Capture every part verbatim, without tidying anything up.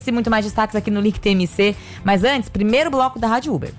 E muito mais destaques aqui no Link T M C. Mas antes, primeiro bloco da Rádio Uber.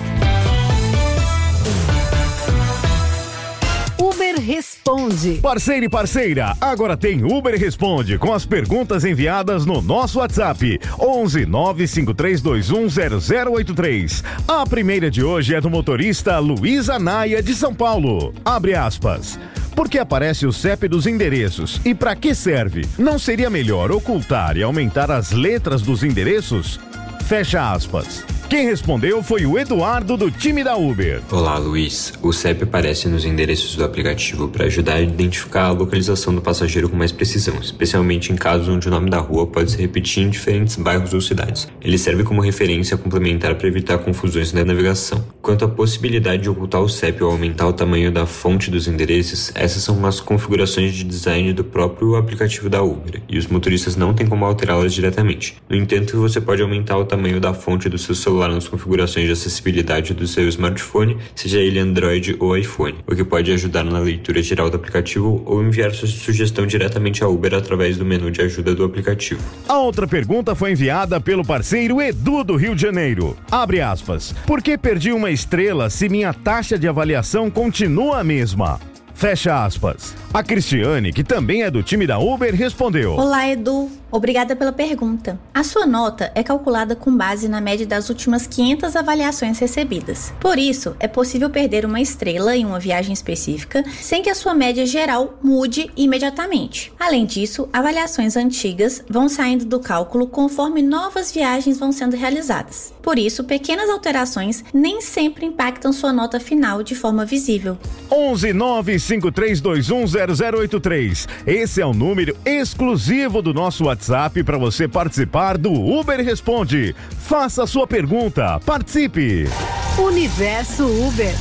Uber Responde. Parceiro e parceira, agora tem Uber Responde com as perguntas enviadas no nosso WhatsApp onze nove cinco três dois um zero zero oito três. A primeira de hoje é do motorista Luiz Anaia de São Paulo. Abre aspas. Por que aparece o C E P dos endereços e para que serve? Não seria melhor ocultar e aumentar as letras dos endereços? Fecha aspas. Quem respondeu foi o Eduardo do time da Uber. Olá, Luiz. O C E P aparece nos endereços do aplicativo para ajudar a identificar a localização do passageiro com mais precisão, especialmente em casos onde o nome da rua pode se repetir em diferentes bairros ou cidades. Ele serve como referência complementar para evitar confusões na navegação. Quanto à possibilidade de ocultar o C E P ou aumentar o tamanho da fonte dos endereços, essas são umas configurações de design do próprio aplicativo da Uber, e os motoristas não têm como alterá-las diretamente. No entanto, você pode aumentar o tamanho da fonte do seu celular nas configurações de acessibilidade do seu smartphone, seja ele Android ou iPhone, o que pode ajudar na leitura geral do aplicativo ou enviar sua sugestão diretamente à Uber através do menu de ajuda do aplicativo. A outra pergunta foi enviada pelo parceiro Edu do Rio de Janeiro. Abre aspas. Por que perdi uma estrela se minha taxa de avaliação continua a mesma? Fecha aspas. A Cristiane, que também é do time da Uber, respondeu. Olá, Edu. Obrigada pela pergunta. A sua nota é calculada com base na média das últimas quinhentas avaliações recebidas. Por isso, é possível perder uma estrela em uma viagem específica sem que a sua média geral mude imediatamente. Além disso, avaliações antigas vão saindo do cálculo conforme novas viagens vão sendo realizadas. Por isso, pequenas alterações nem sempre impactam sua nota final de forma visível. onze nove cinco três dois um zero zero oito três. Esse é o número exclusivo do nosso WhatsApp para você participar do Uber Responde. Faça a sua pergunta, participe. Universo Uber.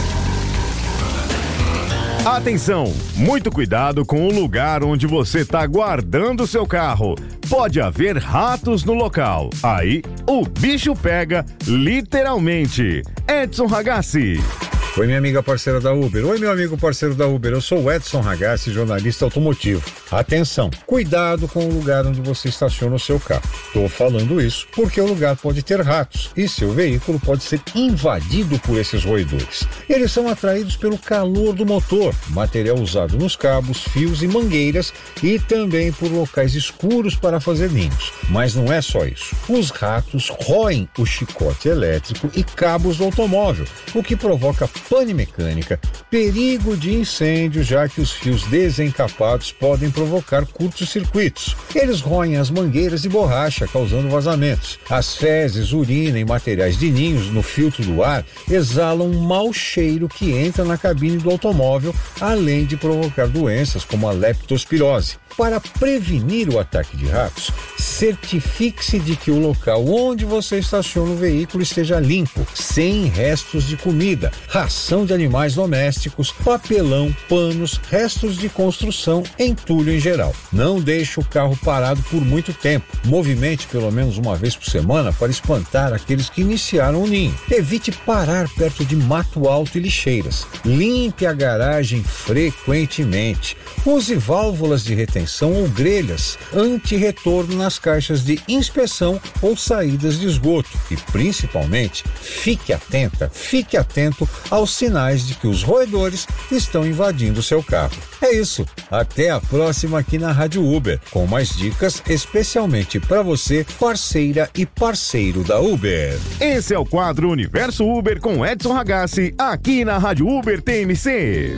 Atenção, muito cuidado com o lugar onde você está guardando seu carro. Pode haver ratos no local. Aí, o bicho pega literalmente. Edson Ragazzi. Oi, minha amiga parceira da Uber. Oi, meu amigo parceiro da Uber. Eu sou o Edson Ragazzi, jornalista automotivo. Atenção, cuidado com o lugar onde você estaciona o seu carro. Estou falando isso porque o lugar pode ter ratos e seu veículo pode ser invadido por esses roedores. Eles são atraídos pelo calor do motor, material usado nos cabos, fios e mangueiras e também por locais escuros para fazer ninhos. Mas não é só isso. Os ratos roem o chicote elétrico e cabos do automóvel, o que provoca pane mecânica, perigo de incêndio, já que os fios desencapados podem provocar curtos-circuitos. Eles roem as mangueiras de borracha, causando vazamentos. As fezes, urina e materiais de ninhos no filtro do ar exalam um mau cheiro que entra na cabine do automóvel, além de provocar doenças como a leptospirose. Para prevenir o ataque de ratos, certifique-se de que o local onde você estaciona o veículo esteja limpo, sem restos de comida, ração de animais domésticos, papelão, panos, restos de construção, entulho em geral. Não deixe o carro parado por muito tempo. Movimente pelo menos uma vez por semana para espantar aqueles que iniciaram o ninho. Evite parar perto de mato alto e lixeiras. Limpe a garagem frequentemente. Use válvulas de retenção ou grelhas anti-retorno nas caixas de inspeção ou saídas de esgoto. E principalmente, fique atenta, fique atento aos sinais de que os roedores estão invadindo seu carro. É isso. Até a próxima aqui na Rádio Uber, com mais dicas especialmente para você, parceira e parceiro da Uber. Esse é o quadro Universo Uber com Edson Ragazzi, aqui na Rádio Uber T M C.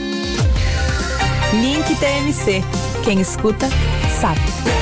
Link T M C. Quem escuta, sabe.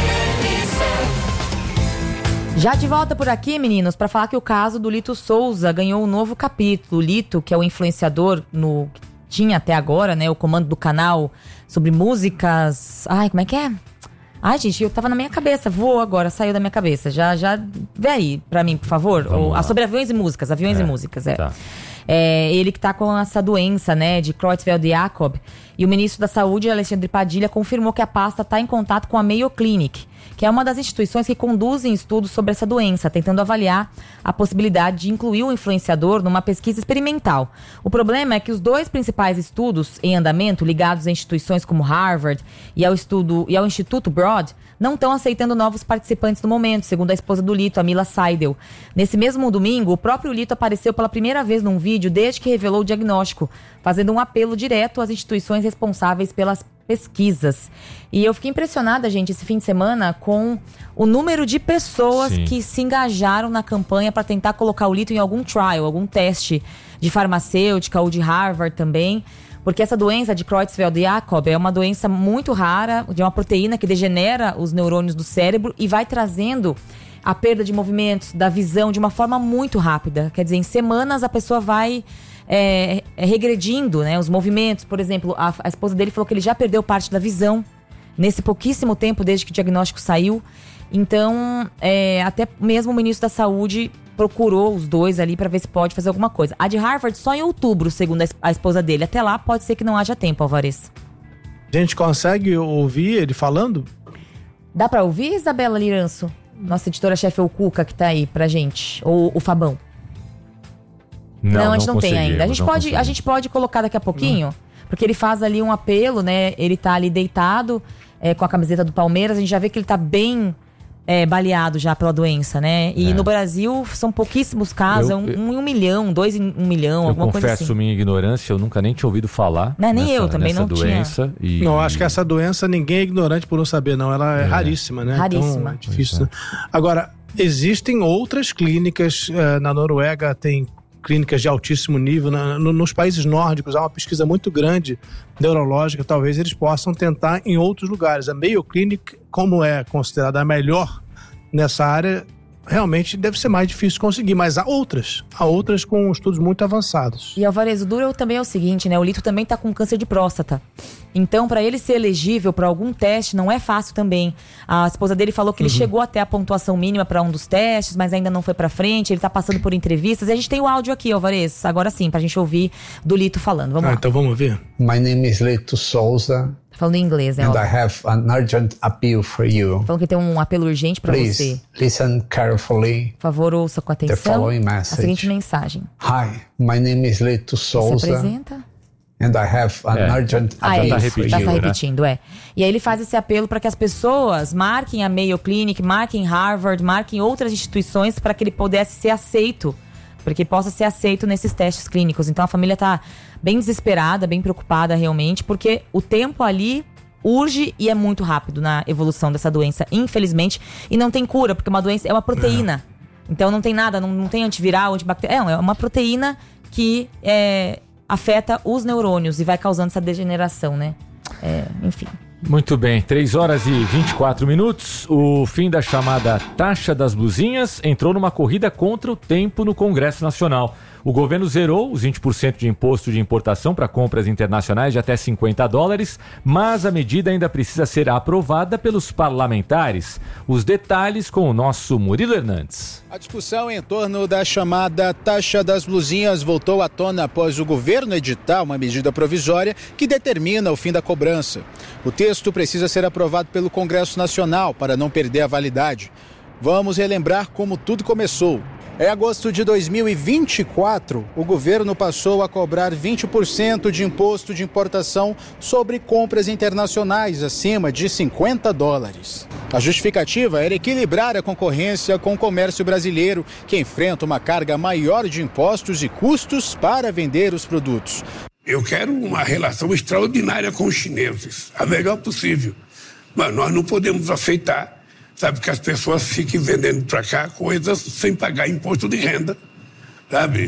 Já de volta por aqui, meninos, para falar que o caso do Lito Souza ganhou um novo capítulo. O Lito, que é o influenciador no que tinha até agora, né, o comando do canal sobre músicas... Ai, como é que é? Ai, gente, eu tava na minha cabeça, voou agora, saiu da minha cabeça. Já, já, vê aí pra mim, por favor. O, a sobre aviões e músicas, aviões é, e músicas, é. Tá. É, ele que tá com essa doença, né, de Creutzfeldt-Jakob. E o ministro da Saúde, Alexandre Padilha, confirmou que a pasta tá em contato com a Mayo Clinic. que é uma das instituições que conduzem estudos sobre essa doença, tentando avaliar a possibilidade de incluir o influenciador numa pesquisa experimental. O problema é que os dois principais estudos em andamento, ligados a instituições como Harvard e ao, estudo, e ao Instituto Broad, não estão aceitando novos participantes no momento, segundo a esposa do Lito, a Mila Seidel. Nesse mesmo domingo, o próprio Lito apareceu pela primeira vez num vídeo desde que revelou o diagnóstico, fazendo um apelo direto às instituições responsáveis pelas pesquisas. E eu fiquei impressionada, gente, esse fim de semana com o número de pessoas Sim. que se engajaram na campanha para tentar colocar o Lito em algum trial, algum teste de farmacêutica ou de Harvard também. Porque essa doença de Creutzfeldt-Jakob é uma doença muito rara, de uma proteína que degenera os neurônios do cérebro e vai trazendo a perda de movimentos, da visão, de uma forma muito rápida. Quer dizer, em semanas a pessoa vai é, regredindo, né, os movimentos. Por exemplo, a, a esposa dele falou que ele já perdeu parte da visão nesse pouquíssimo tempo desde que o diagnóstico saiu. Então, é, até mesmo o ministro da Saúde procurou os dois ali para ver se pode fazer alguma coisa. A de Harvard só em outubro, segundo a esposa dele. Até lá pode ser que não haja tempo, Alvarez. A gente consegue ouvir ele falando? Dá para ouvir, Isabela Liranço? Nossa editora-chefe, o Cuca, que tá aí pra gente. Ou o Fabão? Não, não a gente não, não tem ainda. A gente, pode, a gente pode colocar daqui a pouquinho, hum. porque ele faz ali um apelo, né? Ele tá ali deitado é, com a camiseta do Palmeiras. A gente já vê que ele tá bem... É, baleado já pela doença, né? E é. no Brasil são pouquíssimos casos, eu, um, um em um milhão, dois em um milhão, alguma coisa assim. Eu confesso minha ignorância, eu nunca nem tinha ouvido falar. Não, nem nessa, eu também não doença tinha. E... Não, acho que essa doença ninguém é ignorante por não saber, não. Ela é, é. raríssima, né? Raríssima. Então, é difícil. Né? Agora, existem outras clínicas, uh, na Noruega tem clínicas de altíssimo nível, na, no, nos países nórdicos há uma pesquisa muito grande neurológica, talvez eles possam tentar em outros lugares. A Mayo Clinic, como é considerada a melhor nessa área, realmente deve ser mais difícil conseguir, mas há outras, há outras com estudos muito avançados. E Alvarez, o duro também é o seguinte, né? O Lito também tá com câncer de próstata. Então, para ele ser elegível para algum teste, não é fácil também. A esposa dele falou que ele uhum. chegou até a pontuação mínima para um dos testes, mas ainda não foi para frente. Ele tá passando por entrevistas. E a gente tem o áudio aqui, Alvarez, agora sim, pra gente ouvir do Lito falando. Vamos ah, lá. Então vamos ouvir. My name is Lito Souza. Falando em inglês, né? And I have an urgent appeal for you. Falando que tem um apelo urgente para você. Listen carefully. Por favor, ouça com atenção the following message. A seguinte mensagem. Hi, my name is Lito Souza. Se apresenta. And I have an é. urgent ah, appeal é, for tá you. Tá repetindo, é. E aí ele faz esse apelo para que as pessoas marquem a Mayo Clinic, marquem Harvard, marquem outras instituições para que ele pudesse ser aceito. Para que ele possa ser aceito nesses testes clínicos. Então a família tá bem desesperada, bem preocupada realmente, porque o tempo ali urge e é muito rápido na evolução dessa doença, infelizmente. E não tem cura, porque uma doença é uma proteína. Então não tem nada, não, não tem antiviral, antibacteriano. É uma proteína que é, afeta os neurônios e vai causando essa degeneração, né? É, enfim. Muito bem, três horas e vinte e quatro minutos. O fim da chamada taxa das blusinhas entrou numa corrida contra o tempo no Congresso Nacional. O governo zerou os vinte por cento de imposto de importação para compras internacionais de até cinquenta dólares, mas a medida ainda precisa ser aprovada pelos parlamentares. Os detalhes com o nosso Murilo Hernandes. A discussão em torno da chamada taxa das blusinhas voltou à tona após o governo editar uma medida provisória que determina o fim da cobrança. O texto precisa ser aprovado pelo Congresso Nacional para não perder a validade. Vamos relembrar como tudo começou. Em agosto de dois mil e vinte e quatro, o governo passou a cobrar vinte por cento de imposto de importação sobre compras internacionais acima de cinquenta dólares. A justificativa era equilibrar a concorrência com o comércio brasileiro, que enfrenta uma carga maior de impostos e custos para vender os produtos. Eu quero uma relação extraordinária com os chineses, a melhor possível. Mas nós não podemos aceitar, sabe, que as pessoas fiquem vendendo para cá coisas sem pagar imposto de renda, sabe?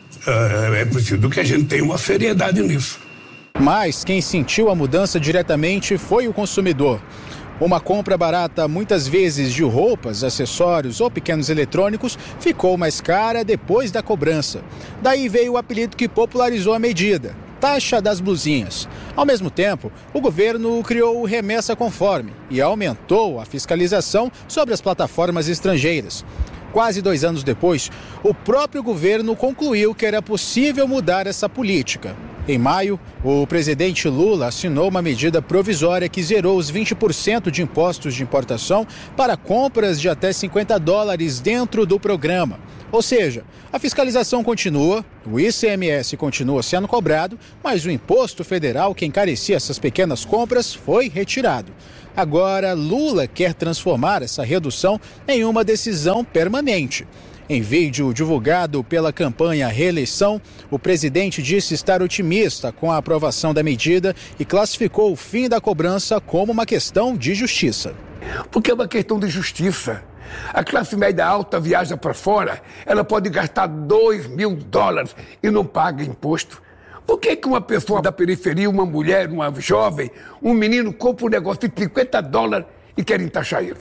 É preciso que a gente tenha uma seriedade nisso. Mas quem sentiu a mudança diretamente foi o consumidor. Uma compra barata, muitas vezes de roupas, acessórios ou pequenos eletrônicos, ficou mais cara depois da cobrança. Daí veio o apelido que popularizou a medida: taxa das blusinhas. Ao mesmo tempo, o governo criou o Remessa Conforme e aumentou a fiscalização sobre as plataformas estrangeiras. Quase dois anos depois, o próprio governo concluiu que era possível mudar essa política. Em maio, o presidente Lula assinou uma medida provisória que zerou os vinte por cento de impostos de importação para compras de até cinquenta dólares dentro do programa. Ou seja, a fiscalização continua, o I C M S continua sendo cobrado, mas o imposto federal que encarecia essas pequenas compras foi retirado. Agora, Lula quer transformar essa redução em uma decisão permanente. Em vídeo divulgado pela campanha Reeleição, o presidente disse estar otimista com a aprovação da medida e classificou o fim da cobrança como uma questão de justiça. Porque é uma questão de justiça. A classe média alta viaja para fora, ela pode gastar dois mil dólares e não paga imposto. Por que que uma pessoa da periferia, uma mulher, uma jovem, um menino compra um negócio de cinquenta dólares e querem taxar ele?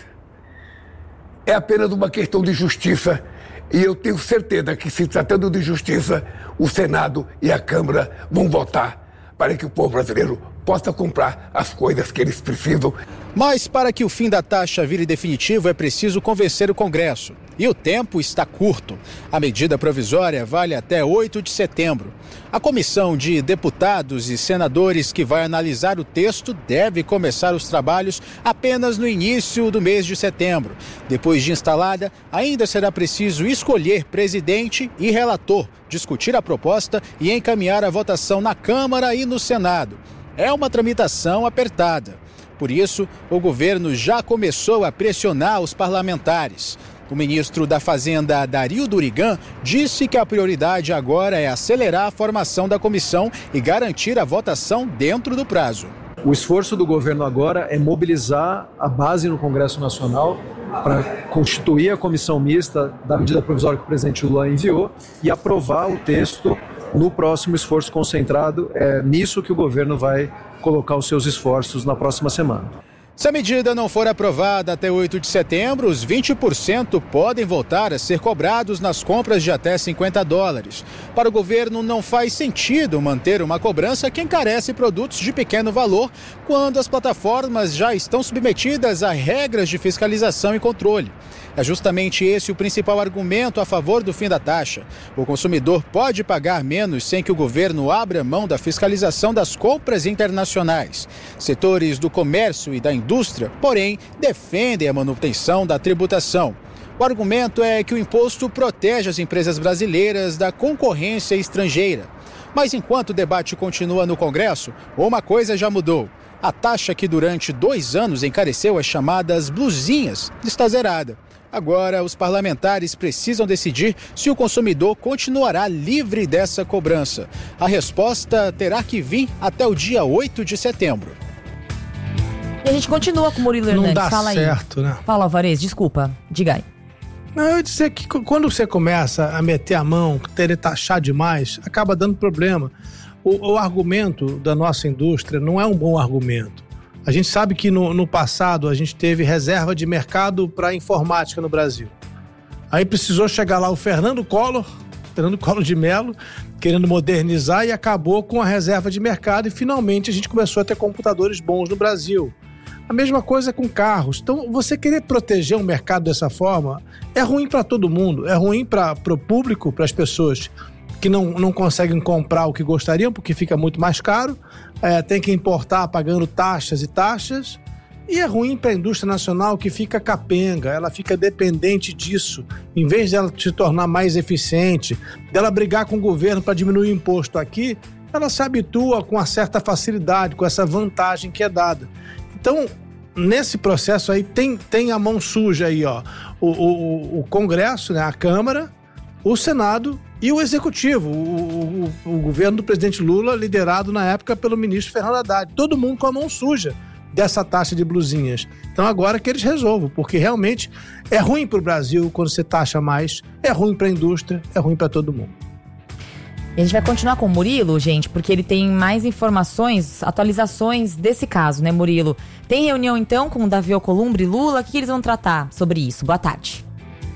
É apenas uma questão de justiça. E eu tenho certeza que, se tratando de justiça, o Senado e a Câmara vão votar para que o povo brasileiro possa comprar as coisas que eles precisam. Mas para que o fim da taxa vire definitivo é preciso convencer o Congresso. E o tempo está curto. A medida provisória vale até oito de setembro. A comissão de deputados e senadores que vai analisar o texto deve começar os trabalhos apenas no início do mês de setembro. Depois de instalada, ainda será preciso escolher presidente e relator, discutir a proposta e encaminhar a votação na Câmara e no Senado. É uma tramitação apertada. Por isso, o governo já começou a pressionar os parlamentares. O ministro da Fazenda, Dario Durigan, disse que a prioridade agora é acelerar a formação da comissão e garantir a votação dentro do prazo. O esforço do governo agora é mobilizar a base no Congresso Nacional para constituir a comissão mista da medida provisória que o presidente Lula enviou e aprovar o texto no próximo esforço concentrado. É nisso que o governo vai colocar os seus esforços na próxima semana. Se a medida não for aprovada até oito de setembro, os vinte por cento podem voltar a ser cobrados nas compras de até cinquenta dólares. Para o governo, não faz sentido manter uma cobrança que encarece produtos de pequeno valor quando as plataformas já estão submetidas a regras de fiscalização e controle. É justamente esse o principal argumento a favor do fim da taxa. O consumidor pode pagar menos sem que o governo abra mão da fiscalização das compras internacionais. Setores do comércio e da indústria, porém, defendem a manutenção da tributação. O argumento é que o imposto protege as empresas brasileiras da concorrência estrangeira. Mas enquanto o debate continua no Congresso, uma coisa já mudou. A taxa que durante dois anos encareceu as chamadas blusinhas está zerada. Agora, os parlamentares precisam decidir se o consumidor continuará livre dessa cobrança. A resposta terá que vir até o dia oito de setembro. E a gente continua com o Murilo Hernandes. Não dá Fala aí. certo, né? Fala, Alvarez, desculpa. Diga aí. Não, eu ia dizer que quando você começa a meter a mão, querer taxar demais, acaba dando problema. O, o argumento da nossa indústria não é um bom argumento. A gente sabe que no, no passado a gente teve reserva de mercado para informática no Brasil. Aí precisou chegar lá o Fernando Collor, Fernando Collor de Mello, querendo modernizar, e acabou com a reserva de mercado e finalmente a gente começou a ter computadores bons no Brasil. A mesma coisa com carros. Então, você querer proteger o mercado dessa forma é ruim para todo mundo, é ruim para o público, para as pessoas que não, não conseguem comprar o que gostariam, porque fica muito mais caro, é, tem que importar pagando taxas e taxas, e é ruim para a indústria nacional, que fica capenga, ela fica dependente disso. Em vez dela se tornar mais eficiente, dela brigar com o governo para diminuir o imposto aqui, ela se habitua com uma certa facilidade, com essa vantagem que é dada. Então, nesse processo aí, tem, tem a mão suja aí, ó, o, o, o Congresso, né, a Câmara, o Senado e o Executivo, o, o, o governo do presidente Lula, liderado na época pelo ministro Fernando Haddad. Todo mundo com a mão suja dessa taxa de blusinhas. Então agora que eles resolvam, porque realmente é ruim para o Brasil quando você taxa mais, é ruim para a indústria, é ruim para todo mundo. E a gente vai continuar com o Murilo, gente, porque ele tem mais informações, atualizações desse caso, né, Murilo? Tem reunião, então, com o Davi Alcolumbre e Lula? O que eles vão tratar sobre isso? Boa tarde.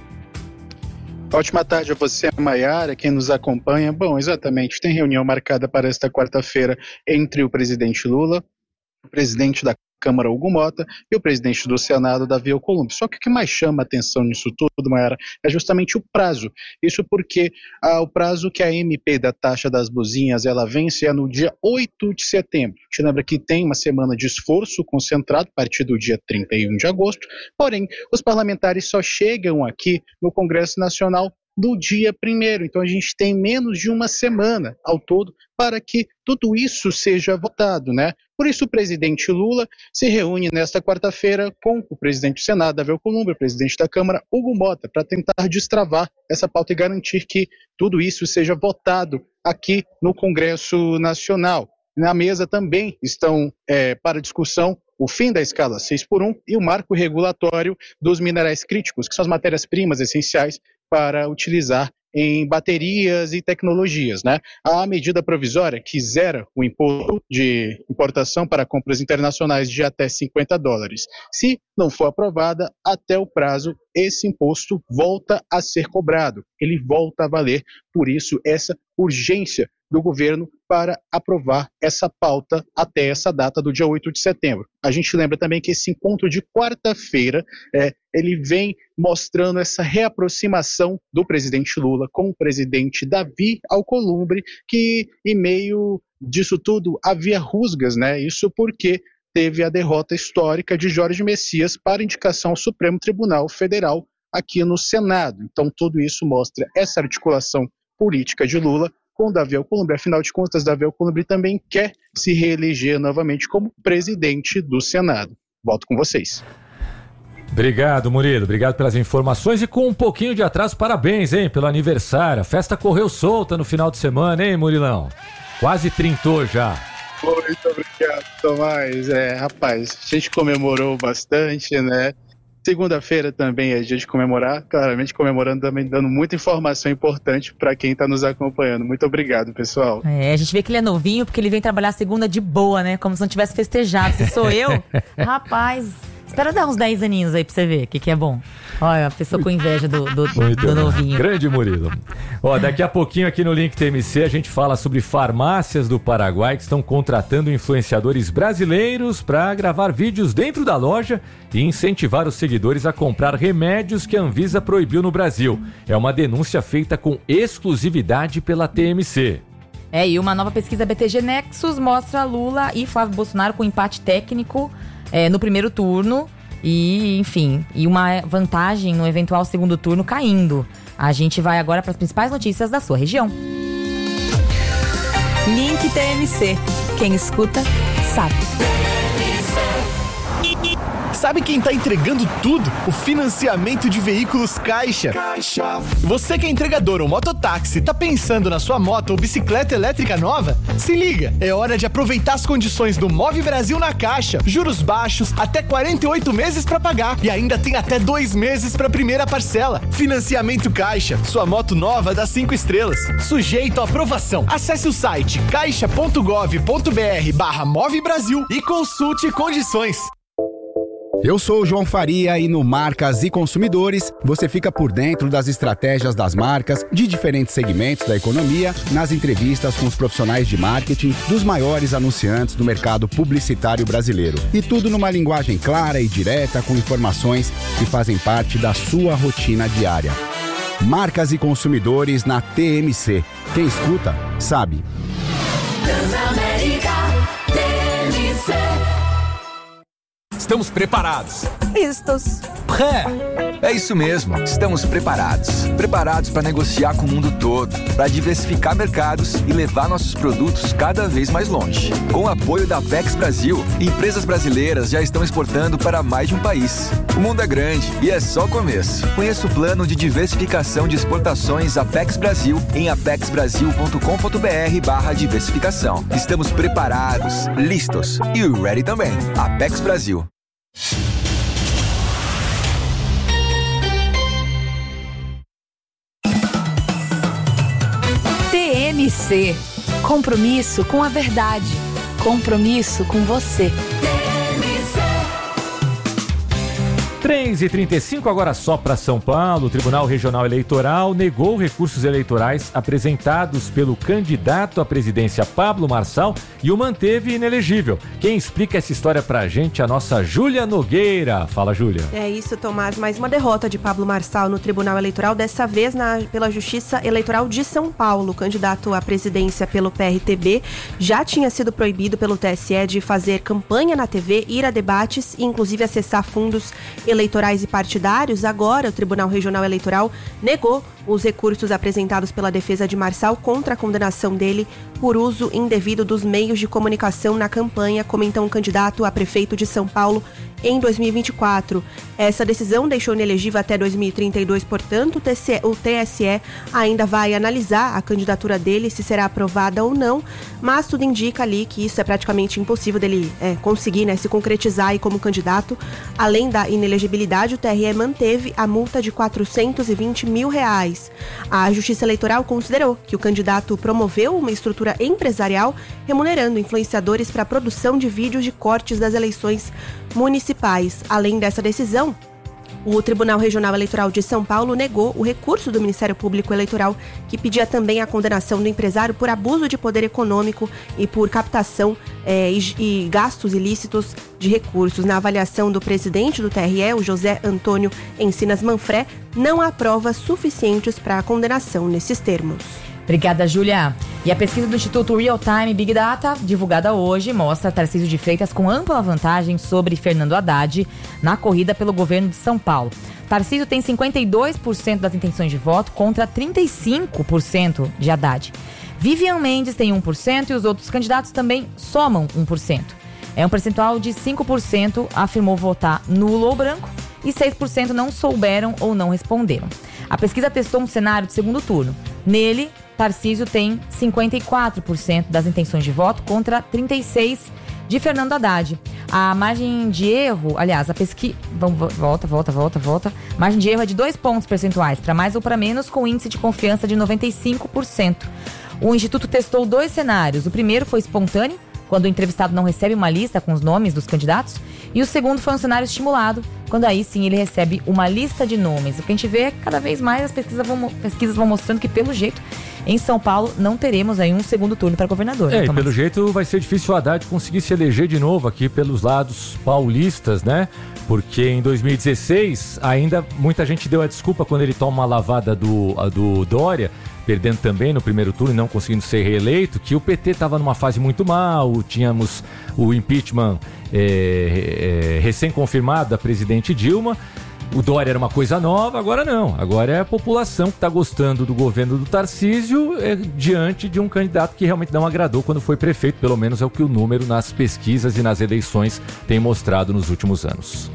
Ótima tarde a você, Maiara, quem nos acompanha. Bom, exatamente, tem reunião marcada para esta quarta-feira entre o presidente Lula, o presidente da Câmara, Hugo Mota, e o presidente do Senado, Davi Alcolumbre. Só que o que mais chama a atenção nisso tudo, Mayara, é justamente o prazo. Isso porque ah, o prazo que a M P da taxa das blusinhas ela vence é no dia oito de setembro. A gente lembra que tem uma semana de esforço concentrado a partir do dia trinta e um de agosto, porém, os parlamentares só chegam aqui no Congresso Nacional do dia primeiro. Então a gente tem menos de uma semana ao todo para que tudo isso seja votado, né? Por isso o presidente Lula se reúne nesta quarta-feira com o presidente do Senado, Davi Alcolumbre, o presidente da Câmara, Hugo Mota, para tentar destravar essa pauta e garantir que tudo isso seja votado aqui no Congresso Nacional. Na mesa também estão é, para discussão o fim da escala seis por um e o marco regulatório dos minerais críticos, que são as matérias-primas essenciais para utilizar em baterias e tecnologias, né? A medida provisória que zera o imposto de importação para compras internacionais de até cinquenta dólares. Se não for aprovada, até o prazo, esse imposto volta a ser cobrado. Ele volta a valer, por isso essa urgência do governo para aprovar essa pauta até essa data do dia oito de setembro. A gente lembra também que esse encontro de quarta-feira, é, ele vem mostrando essa reaproximação do presidente Lula com o presidente Davi Alcolumbre, que em meio disso tudo havia rusgas, né? Isso porque teve a derrota histórica de Jorge Messias para indicação ao Supremo Tribunal Federal aqui no Senado. Então tudo isso mostra essa articulação política de Lula com Davi Alcolumbre. Afinal de contas, Davi Alcolumbre também quer se reeleger novamente como presidente do Senado. Volto com vocês. Obrigado, Murilo. Obrigado pelas informações e com um pouquinho de atraso, parabéns, hein, pelo aniversário. A festa correu solta no final de semana, hein, Murilão? Quase trintou já. Muito obrigado, Tomás. É, rapaz, a gente comemorou bastante, né? Segunda-feira também é dia de comemorar, claramente comemorando também, dando muita informação importante para quem está nos acompanhando. Muito obrigado, pessoal. É, a gente vê que ele é novinho porque ele vem trabalhar segunda de boa, né? Como se não tivesse festejado. Se sou eu, rapaz, espera dar uns dez aninhos aí pra você ver o que, que é bom. Olha, a pessoa com inveja do, do, do novinho. Grande Murilo. Ó, daqui a pouquinho aqui no Link T M C a gente fala sobre farmácias do Paraguai que estão contratando influenciadores brasileiros para gravar vídeos dentro da loja e incentivar os seguidores a comprar remédios que a Anvisa proibiu no Brasil. É uma denúncia feita com exclusividade pela T M C. É, e uma nova pesquisa B T G Nexus mostra Lula e Flávio Bolsonaro com empate técnico é, no primeiro turno. E, enfim, e uma vantagem no eventual segundo turno caindo. A gente vai agora para as principais notícias da sua região. Link T M C. Quem escuta, sabe. Sabe quem tá entregando tudo? O financiamento de veículos Caixa. Caixa. Você que é entregador ou mototáxi, tá pensando na sua moto ou bicicleta elétrica nova? Se liga, é hora de aproveitar as condições do Move Brasil na Caixa. Juros baixos, até quarenta e oito meses pra pagar e ainda tem até dois meses pra primeira parcela. Financiamento Caixa, sua moto nova dá cinco estrelas. Sujeito à aprovação. Acesse o site caixa ponto gov ponto br barra Move Brasil e consulte condições. Eu sou o João Faria e no Marcas e Consumidores você fica por dentro das estratégias das marcas de diferentes segmentos da economia nas entrevistas com os profissionais de marketing dos maiores anunciantes do mercado publicitário brasileiro. E tudo numa linguagem clara e direta com informações que fazem parte da sua rotina diária. Marcas e Consumidores na T M C. Quem escuta, sabe. Transamérica T M C. Estamos preparados. Listos. É, é isso mesmo. Estamos preparados. Preparados para negociar com o mundo todo, para diversificar mercados e levar nossos produtos cada vez mais longe. Com o apoio da Apex Brasil, empresas brasileiras já estão exportando para mais de um país. O mundo é grande e é só o começo. Conheça o plano de diversificação de exportações Apex Brasil em apex brasil ponto com ponto br barra diversificação. Estamos preparados, listos e ready também. Apex Brasil. T M C. Compromisso com a verdade. Compromisso com você. três e trinta e cinco, agora só para São Paulo. O Tribunal Regional Eleitoral negou recursos eleitorais apresentados pelo candidato à presidência Pablo Marçal e o manteve inelegível. Quem explica essa história pra gente é a nossa Júlia Nogueira. Fala, Júlia. É isso, Tomás. Mais uma derrota de Pablo Marçal no Tribunal Eleitoral, dessa vez na, pela Justiça Eleitoral de São Paulo. O candidato à presidência pelo P R T B já tinha sido proibido pelo T S E de fazer campanha na T V, ir a debates e inclusive acessar fundos eleitorais e partidários. Agora, o Tribunal Regional Eleitoral negou os recursos apresentados pela defesa de Marçal contra a condenação dele por uso indevido dos meios de comunicação na campanha, como então o candidato a prefeito de São Paulo em dois mil e vinte e quatro. Essa decisão deixou inelegível até dois mil e trinta e dois, portanto, o T S E ainda vai analisar a candidatura dele, se será aprovada ou não, mas tudo indica ali que isso é praticamente impossível dele é, conseguir, né, se concretizar aí como candidato. Além da inelegibilidade, o T R E manteve a multa de quatrocentos e vinte mil reais. A Justiça Eleitoral considerou que o candidato promoveu uma estrutura empresarial remunerando influenciadores para a produção de vídeos de cortes das eleições municipais. Além dessa decisão, o Tribunal Regional Eleitoral de São Paulo negou o recurso do Ministério Público Eleitoral, que pedia também a condenação do empresário por abuso de poder econômico e por captação é, e, e gastos ilícitos de recursos. Na avaliação do presidente do T R E, o José Antônio Encinas Manfré, não há provas suficientes para a condenação nesses termos. Obrigada, Júlia. E a pesquisa do Instituto Real Time Big Data, divulgada hoje, mostra Tarcísio de Freitas com ampla vantagem sobre Fernando Haddad na corrida pelo governo de São Paulo. Tarcísio tem cinquenta e dois por cento das intenções de voto contra trinta e cinco por cento de Haddad. Vivian Mendes tem um por cento e os outros candidatos também somam um por cento. É um percentual de cinco por cento afirmou votar nulo ou branco e seis por cento não souberam ou não responderam. A pesquisa testou um cenário de segundo turno. Nele, Tarcísio tem cinquenta e quatro por cento das intenções de voto contra trinta e seis por cento de Fernando Haddad. A margem de erro, aliás, a pesquisa... Volta, volta, volta, volta. A margem de erro é de dois pontos percentuais, para mais ou para menos, com índice de confiança de noventa e cinco por cento. O Instituto testou dois cenários. O primeiro foi espontâneo, quando o entrevistado não recebe uma lista com os nomes dos candidatos. E o segundo foi um cenário estimulado, quando aí sim ele recebe uma lista de nomes. O que a gente vê é que cada vez mais as pesquisas vão, pesquisas vão mostrando que, pelo jeito, em São Paulo não teremos aí um segundo turno para governador. É, né, e pelo jeito vai ser difícil o Haddad conseguir se eleger de novo aqui pelos lados paulistas, né? Porque em dois mil e dezesseis ainda muita gente deu a desculpa quando ele toma uma lavada do, do Dória, perdendo também no primeiro turno e não conseguindo ser reeleito, que o P T estava numa fase muito mal, tínhamos o impeachment é, é, recém-confirmado da presidente Dilma, o Dória era uma coisa nova, agora não, agora é a população que está gostando do governo do Tarcísio é, diante de um candidato que realmente não agradou quando foi prefeito, pelo menos é o que o número nas pesquisas e nas eleições tem mostrado nos últimos anos.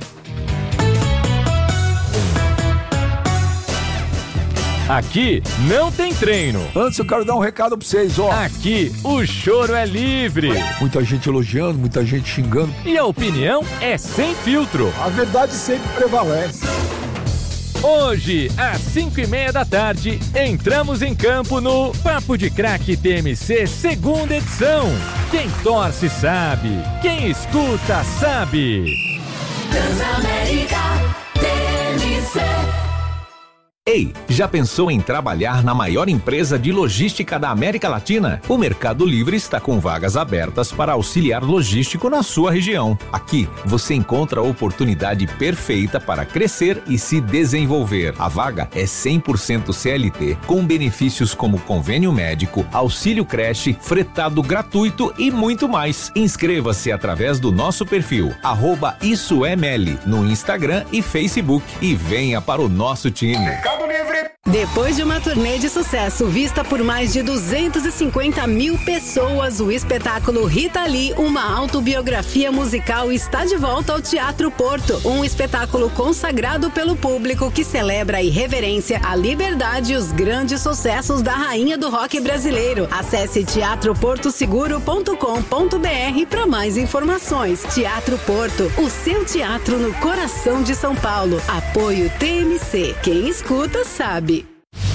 Aqui não tem treino. Antes eu quero dar um recado pra vocês, ó. Aqui o choro é livre. Muita gente elogiando, muita gente xingando. E a opinião é sem filtro. A verdade sempre prevalece. Hoje, às cinco e meia da tarde, entramos em campo no Papo de Craque T M C, segunda edição. Quem torce sabe, quem escuta sabe. Transamérica T M C. Ei, já pensou em trabalhar na maior empresa de logística da América Latina? O Mercado Livre está com vagas abertas para auxiliar logístico na sua região. Aqui, você encontra a oportunidade perfeita para crescer e se desenvolver. A vaga é cem por cento C L T, com benefícios como convênio médico, auxílio creche, fretado gratuito e muito mais. Inscreva-se através do nosso perfil, arroba Isso é Meli, no Instagram e Facebook e venha para o nosso time. Depois de uma turnê de sucesso vista por mais de duzentas e cinquenta mil pessoas, o espetáculo Rita Lee, uma autobiografia musical, está de volta ao Teatro Porto. Um espetáculo consagrado pelo público que celebra a irreverência, a liberdade e os grandes sucessos da rainha do rock brasileiro. Acesse teatro porto seguro ponto com ponto b r para mais informações. Teatro Porto, o seu teatro no coração de São Paulo. Apoio T M C. Quem escuta sabe.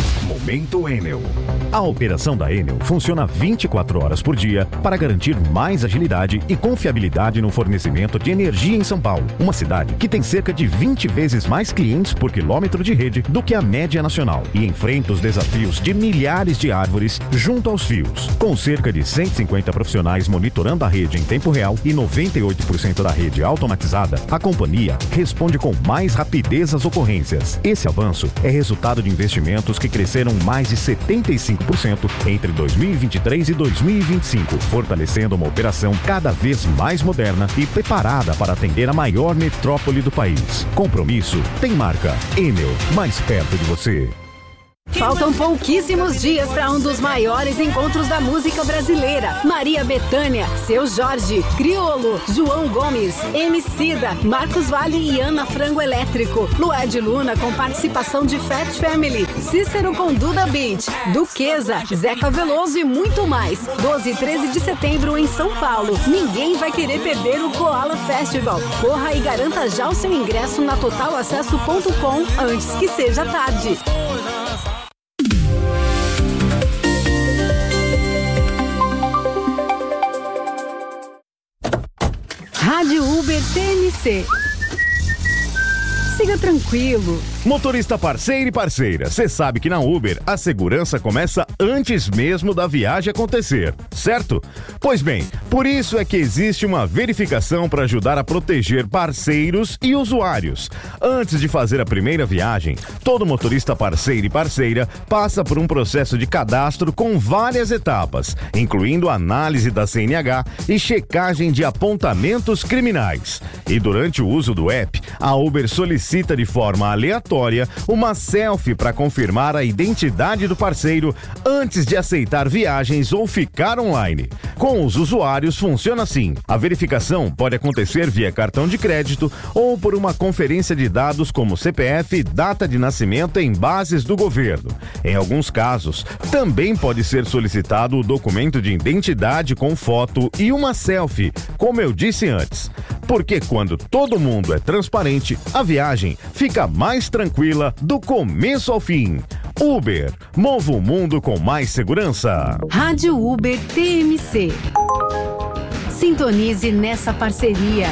Oferecimento Enel. A operação da Enel funciona vinte e quatro horas por dia para garantir mais agilidade e confiabilidade no fornecimento de energia em São Paulo, uma cidade que tem cerca de vinte vezes mais clientes por quilômetro de rede do que a média nacional e enfrenta os desafios de milhares de árvores junto aos fios. Com cerca de cento e cinquenta profissionais monitorando a rede em tempo real e noventa e oito por cento da rede automatizada, a companhia responde com mais rapidez às ocorrências. Esse avanço é resultado de investimentos que cresceram mais de setenta e cinco por cento entre dois mil e vinte e três e dois mil e vinte e cinco, fortalecendo uma operação cada vez mais moderna e preparada para atender a maior metrópole do país. Compromisso tem marca. Enel, mais perto de você. Faltam pouquíssimos dias para um dos maiores encontros da música brasileira. Maria Bethânia, Seu Jorge, Criolo, João Gomes, Emicida, Marcos Valle e Ana Frango Elétrico. Lued Luna com participação de Fat Family, Cícero com Duda Beat, Duquesa, Zeca Veloso e muito mais. doze e treze de setembro em São Paulo. Ninguém vai querer perder o Koala Festival. Corra e garanta já o seu ingresso na total acesso ponto com antes que seja tarde. Rádio Uber T M C. Siga tranquilo. Motorista parceiro e parceira, você sabe que na Uber a segurança começa antes mesmo da viagem acontecer, certo? Pois bem, por isso é que existe uma verificação para ajudar a proteger parceiros e usuários. Antes de fazer a primeira viagem, todo motorista parceiro e parceira passa por um processo de cadastro com várias etapas, incluindo análise da C N H e checagem de apontamentos criminais. E durante o uso do app, a Uber solicita de forma aleatória uma selfie para confirmar a identidade do parceiro antes de aceitar viagens ou ficar online. Com os usuários funciona assim: a verificação pode acontecer via cartão de crédito ou por uma conferência de dados como C P F, data de nascimento em bases do governo. Em alguns casos, também pode ser solicitado o documento de identidade com foto e uma selfie, como eu disse antes. Porque quando todo mundo é transparente, a viagem fica mais tranquila do começo ao fim. Uber, mova o mundo com mais segurança. Rádio Uber T M C. Sintonize nessa parceria.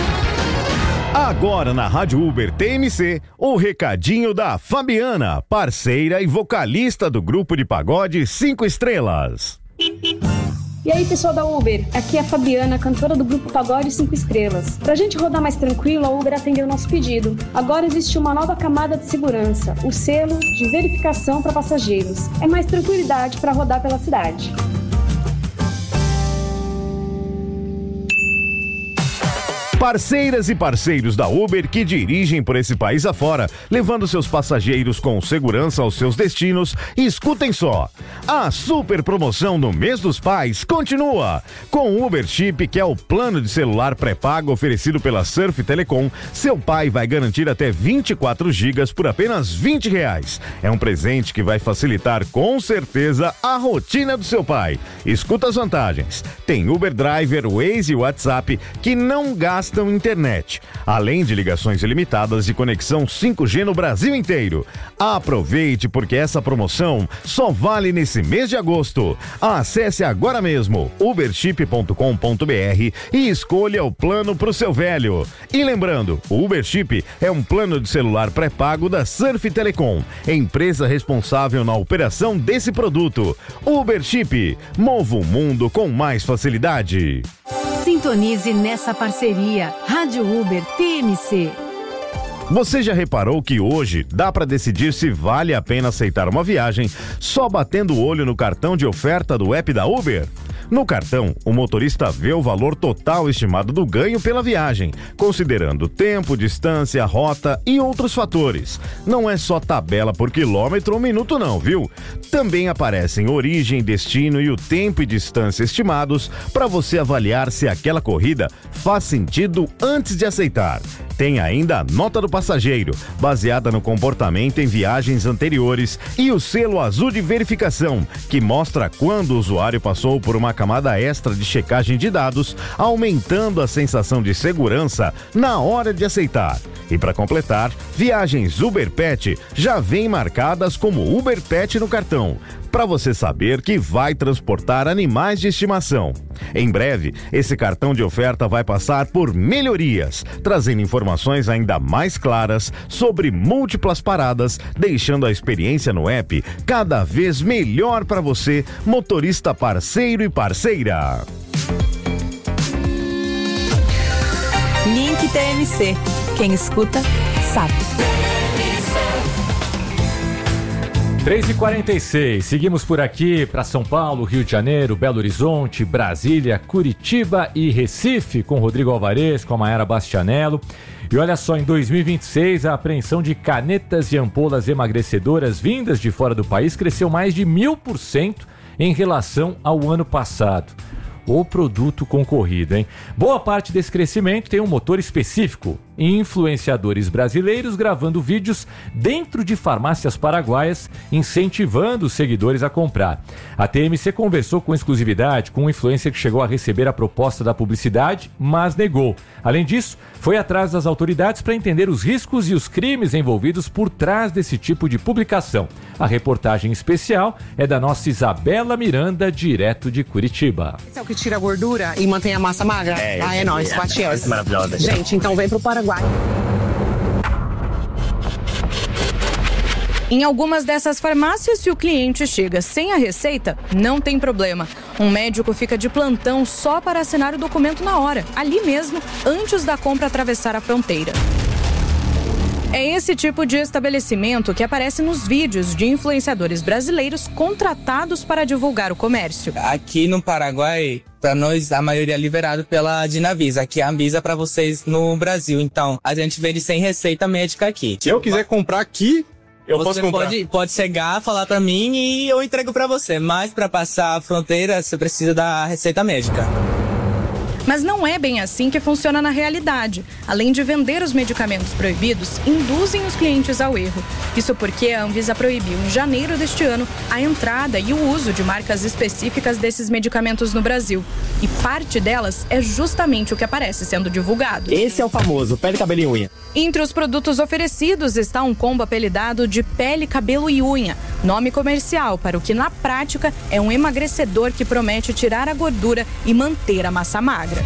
Agora na Rádio Uber T M C, o recadinho da Fabiana, parceira e vocalista do grupo de pagode Cinco Estrelas. E aí, pessoal da Uber, aqui é a Fabiana, cantora do grupo Pagode cinco Estrelas. Pra gente rodar mais tranquilo, a Uber atendeu o nosso pedido. Agora existe uma nova camada de segurança, o selo de verificação para passageiros. É mais tranquilidade para rodar pela cidade. Parceiras e parceiros da Uber que dirigem por esse país afora, levando seus passageiros com segurança aos seus destinos, escutem só. A super promoção no mês dos pais continua. Com o Uber Chip, que é o plano de celular pré-pago oferecido pela Surf Telecom, seu pai vai garantir até vinte e quatro gigas por apenas vinte reais. É um presente que vai facilitar com certeza a rotina do seu pai. Escuta as vantagens. Tem Uber Driver, Waze e WhatsApp que não gastam internet, além de ligações ilimitadas e conexão cinco G no Brasil inteiro. Aproveite, porque essa promoção só vale nesse mês de agosto. Acesse agora mesmo uberchip ponto com ponto b r e escolha o plano pro seu velho. E lembrando, o Uber Chip é um plano de celular pré-pago da Surf Telecom, empresa responsável na operação desse produto. Uber Chip, mova o mundo com mais facilidade. Sintonize nessa parceria. Rádio Uber T M C. Você já reparou que hoje dá para decidir se vale a pena aceitar uma viagem só batendo o olho no cartão de oferta do app da Uber? No cartão, o motorista vê o valor total estimado do ganho pela viagem, considerando tempo, distância, rota e outros fatores. Não é só tabela por quilômetro ou minuto não, viu? Também aparecem origem, destino e o tempo e distância estimados para você avaliar se aquela corrida faz sentido antes de aceitar. Tem ainda a nota do passageiro, baseada no comportamento em viagens anteriores, e o selo azul de verificação, que mostra quando o usuário passou por uma camada extra de checagem de dados, aumentando a sensação de segurança na hora de aceitar. E para completar, viagens Uber Pet já vêm marcadas como Uber Pet no cartão, para você saber que vai transportar animais de estimação. Em breve, esse cartão de oferta vai passar por melhorias, trazendo informações ainda mais claras sobre múltiplas paradas, deixando a experiência no app cada vez melhor para você, motorista parceiro e parceira. Link T M C. Quem escuta, sabe. três e quarenta e seis, seguimos por aqui para São Paulo, Rio de Janeiro, Belo Horizonte, Brasília, Curitiba e Recife, com Rodrigo Alvarez, com a Mayara Bastianello. E olha só, em dois mil e vinte e seis, a apreensão de canetas e ampolas emagrecedoras vindas de fora do país cresceu mais de mil por cento em relação ao ano passado. O produto concorrido, hein? Boa parte desse crescimento tem um motor específico. Influenciadores brasileiros gravando vídeos dentro de farmácias paraguaias, incentivando os seguidores a comprar. A T M C conversou com exclusividade com um influencer que chegou a receber a proposta da publicidade, mas negou. Além disso, foi atrás das autoridades para entender os riscos e os crimes envolvidos por trás desse tipo de publicação. A reportagem especial é da nossa Isabela Miranda, direto de Curitiba. Esse é o que tira a gordura e mantém a massa magra? É, ah, é nóis, Patias. Maravilhosa. Gente, então vem pro Paraguai. Em algumas dessas farmácias, se o cliente chega sem a receita, não tem problema. Um médico fica de plantão só para assinar o documento na hora, ali mesmo, antes da compra atravessar a fronteira. É esse tipo de estabelecimento que aparece nos vídeos de influenciadores brasileiros contratados para divulgar o comércio. Aqui no Paraguai, para nós, a maioria é liberado pela Dinavisa. Aqui é a Anvisa para vocês no Brasil. Então, a gente vende sem receita médica aqui. Se eu quiser comprar aqui, eu você posso comprar. Pode, pode chegar, falar para mim e eu entrego para você. Mas para passar a fronteira, você precisa da receita médica. Mas não é bem assim que funciona na realidade. Além de vender os medicamentos proibidos, induzem os clientes ao erro. Isso porque a Anvisa proibiu em janeiro deste ano a entrada e o uso de marcas específicas desses medicamentos no Brasil. E parte delas é justamente o que aparece sendo divulgado. Esse é o famoso pele, cabelo e unha. Entre os produtos oferecidos está um combo apelidado de pele, cabelo e unha, nome comercial para o que na prática é um emagrecedor que promete tirar a gordura e manter a massa magra.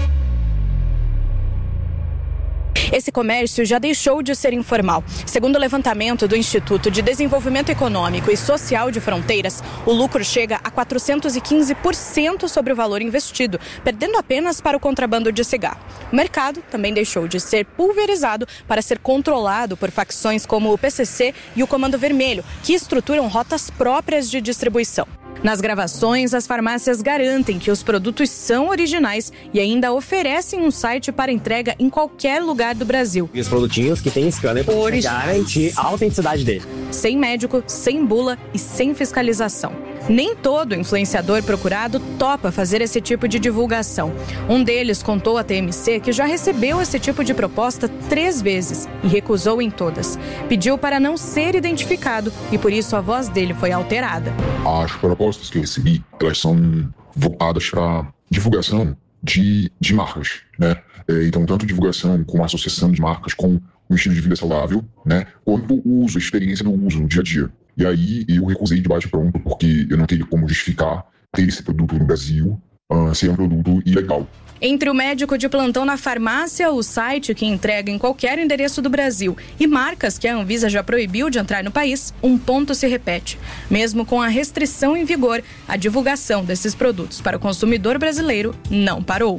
Esse comércio já deixou de ser informal. Segundo o levantamento do Instituto de Desenvolvimento Econômico e Social de Fronteiras, o lucro chega a quatrocentos e quinze por cento sobre o valor investido, perdendo apenas para o contrabando de cigarro. O mercado também deixou de ser pulverizado para ser controlado por facções como o P C C e o Comando Vermelho, que estruturam rotas próprias de distribuição. Nas gravações, as farmácias garantem que os produtos são originais e ainda oferecem um site para entrega em qualquer lugar do Brasil. E os produtinhos que tem scanner para garantir a autenticidade dele. Sem médico, sem bula e sem fiscalização. Nem todo influenciador procurado topa fazer esse tipo de divulgação. Um deles contou à T M C que já recebeu esse tipo de proposta três vezes e recusou em todas. Pediu para não ser identificado e por isso a voz dele foi alterada. As propostas que eu recebi, elas são voltadas para divulgação de, de marcas, né? É, então, tanto divulgação com associação de marcas com um estilo de vida saudável, né? Quanto o uso, a experiência no uso, no dia a dia. E aí eu recusei de bate pronto, porque eu não teria como justificar ter esse produto no Brasil uh, ser um produto ilegal. Entre o médico de plantão na farmácia, o site que entrega em qualquer endereço do Brasil e marcas que a Anvisa já proibiu de entrar no país, um ponto se repete. Mesmo com a restrição em vigor, a divulgação desses produtos para o consumidor brasileiro não parou.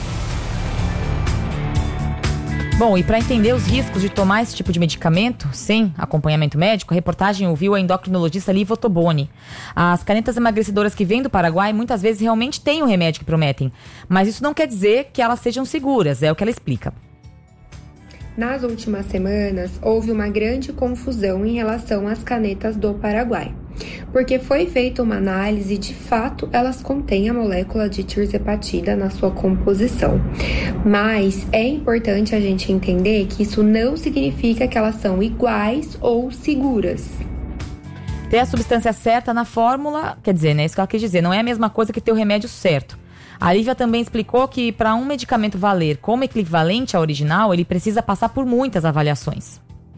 Bom, e para entender os riscos de tomar esse tipo de medicamento sem acompanhamento médico, a reportagem ouviu a endocrinologista Liva Ottoboni. As canetas emagrecedoras que vêm do Paraguai muitas vezes realmente têm o remédio que prometem, mas isso não quer dizer que elas sejam seguras, é o que ela explica. Nas últimas semanas, houve uma grande confusão em relação às canetas do Paraguai, porque foi feita uma análise e, de fato, elas contêm a molécula de tirzepatida na sua composição. Mas é importante a gente entender que isso não significa que elas são iguais ou seguras. Ter a substância certa na fórmula, quer dizer, né, isso que ela quis dizer, não é a mesma coisa que ter o remédio certo. A Lívia também explicou que para um medicamento valer como equivalente ao original, ele precisa passar por muitas avaliações.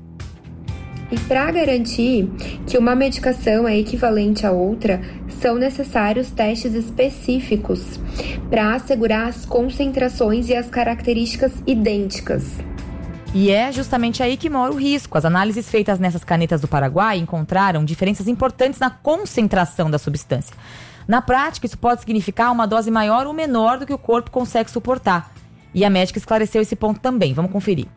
E para garantir que uma medicação é equivalente a outra, são necessários testes específicos para assegurar as concentrações e as características idênticas. E é justamente aí que mora o risco. As análises feitas nessas canetas do Paraguai encontraram diferenças importantes na concentração da substância. Na prática, isso pode significar uma dose maior ou menor do que o corpo consegue suportar. E a médica esclareceu esse ponto também. Vamos conferir.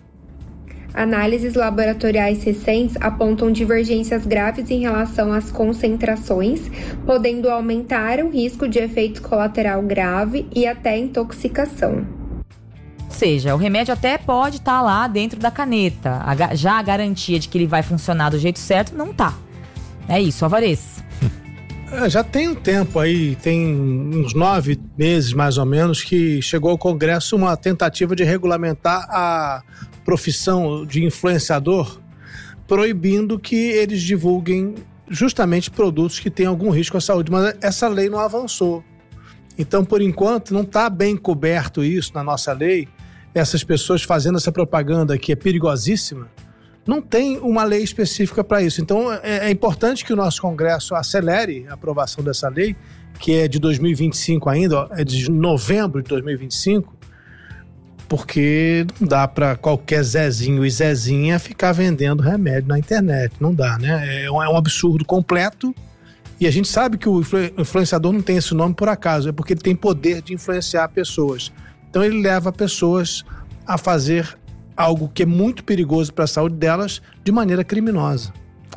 Análises laboratoriais recentes apontam divergências graves em relação às concentrações, podendo aumentar o risco de efeito colateral grave e até intoxicação. Ou seja, o remédio até pode estar lá dentro da caneta. Já a garantia de que ele vai funcionar do jeito certo não tá. É isso, Alvarez. É, já tem um tempo aí, tem uns nove meses mais ou menos, que chegou ao Congresso uma tentativa de regulamentar a profissão de influenciador, proibindo que eles divulguem justamente produtos que têm algum risco à saúde. Mas essa lei não avançou. Então, por enquanto, não está bem coberto isso na nossa lei. Essas pessoas fazendo essa propaganda que é perigosíssima, não tem uma lei específica para isso. Então, é, é importante que o nosso Congresso acelere a aprovação dessa lei, que é de dois mil e vinte e cinco ainda, ó, é de novembro de dois mil e vinte e cinco, porque não dá para qualquer Zezinho e Zezinha ficar vendendo remédio na internet. Não dá, né? É um, é um absurdo completo. E a gente sabe que o influenciador não tem esse nome por acaso, é porque ele tem poder de influenciar pessoas. Então ele leva pessoas a fazer algo que é muito perigoso para a saúde delas de maneira criminosa.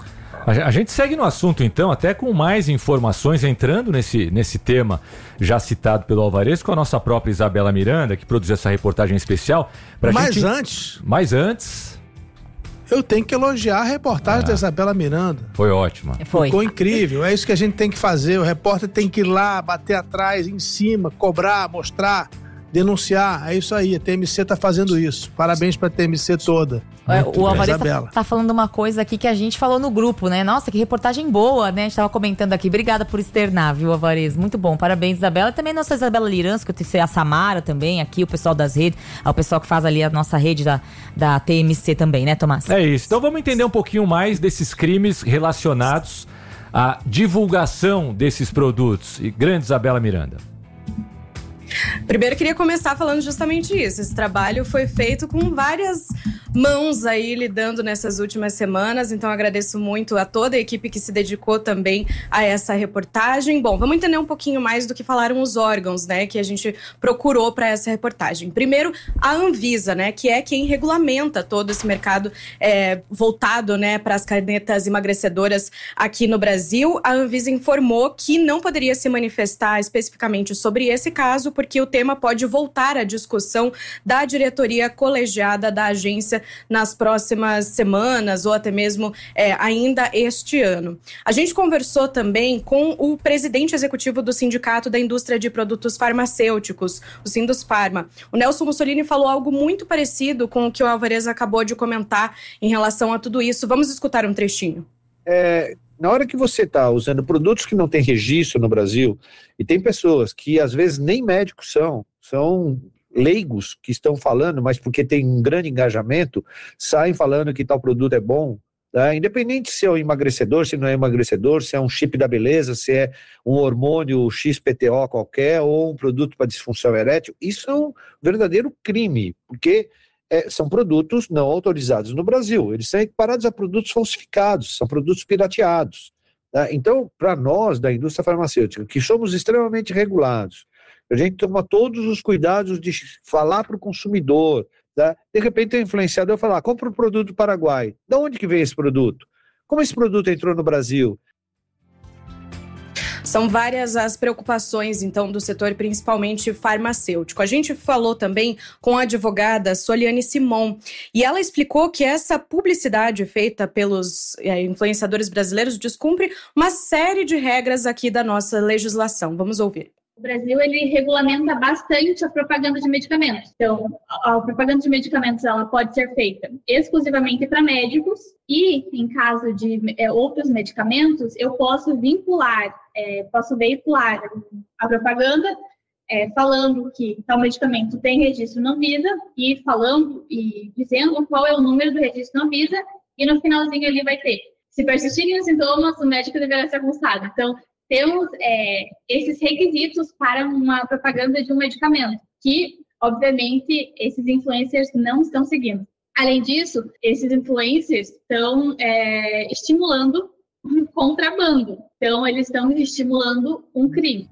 A gente segue no assunto então, até com mais informações entrando nesse, nesse tema já citado pelo Alvarez, com a nossa própria Isabela Miranda, que produziu essa reportagem especial. Pra Mas gente... antes... Mas antes... Eu tenho que elogiar a reportagem ah, da Isabela Miranda. Foi ótima. Foi. Ficou incrível. É isso que a gente tem que fazer. O repórter tem que ir lá, bater atrás, em cima, cobrar, mostrar, denunciar. É isso aí. A T M C tá fazendo isso. Parabéns pra T M C toda. É, o Alvarez tá, tá falando uma coisa aqui que a gente falou no grupo, né? Nossa, que reportagem boa, né? A gente tava comentando aqui. Obrigada por externar, viu, Alvarez? Muito bom. Parabéns, Isabela. E também nossa Isabela Liranço, que eu tenho a Samara também, aqui, o pessoal das redes, o pessoal que faz ali a nossa rede da, da T M C também, né, Tomás? É isso. Então vamos entender um pouquinho mais desses crimes relacionados à divulgação desses produtos. E grande Isabela Miranda. Primeiro, queria começar falando justamente isso. Esse trabalho foi feito com várias mãos aí lidando nessas últimas semanas, então agradeço muito a toda a equipe que se dedicou também a essa reportagem. Bom, vamos entender um pouquinho mais do que falaram os órgãos, né, que a gente procurou para essa reportagem. Primeiro, a Anvisa, né, que é quem regulamenta todo esse mercado é, voltado, né, para as canetas emagrecedoras aqui no Brasil. A Anvisa informou que não poderia se manifestar especificamente sobre esse caso, porque o tema pode voltar à discussão da diretoria colegiada da agência nas próximas semanas ou até mesmo é, ainda este ano. A gente conversou também com o presidente executivo do Sindicato da Indústria de Produtos Farmacêuticos, o Sindusfarma. O Nelson Mussolini falou algo muito parecido com o que o Alvarez acabou de comentar em relação a tudo isso. Vamos escutar um trechinho. É, na hora que você está usando produtos que não têm registro no Brasil, e tem pessoas que às vezes nem médicos são, são leigos que estão falando, mas porque tem um grande engajamento, saem falando que tal produto é bom, tá? Independente se é um emagrecedor, se não é emagrecedor, se é um chip da beleza, se é um hormônio X P T O qualquer, ou um produto para disfunção erétil, isso é um verdadeiro crime, porque É, são produtos não autorizados no Brasil, eles são equiparados a produtos falsificados, são produtos pirateados. Tá? Então, para nós da indústria farmacêutica, que somos extremamente regulados, a gente toma todos os cuidados de falar para o consumidor, tá? De repente o influenciador fala, ah, compra um produto do Paraguai, de onde que veio esse produto? Como esse produto entrou no Brasil? São várias as preocupações, então, do setor, principalmente farmacêutico. A gente falou também com a advogada Soliane Simon, e ela explicou que essa publicidade feita pelos é, influenciadores brasileiros descumpre uma série de regras aqui da nossa legislação. Vamos ouvir. O Brasil, ele regulamenta bastante a propaganda de medicamentos. Então, a, a propaganda de medicamentos, ela pode ser feita exclusivamente para médicos e, em caso de é, outros medicamentos, eu posso vincular, é, posso veicular a propaganda é, falando que tal medicamento tem registro na Anvisa e falando e dizendo qual é o número do registro na Anvisa e no finalzinho ele vai ter. Se persistirem os sintomas, o médico deverá ser consultado. Então, temos é, esses requisitos para uma propaganda de um medicamento, que, obviamente, esses influencers não estão seguindo. Além disso, esses influencers estão é, estimulando um contrabando. Então, eles estão estimulando um crime.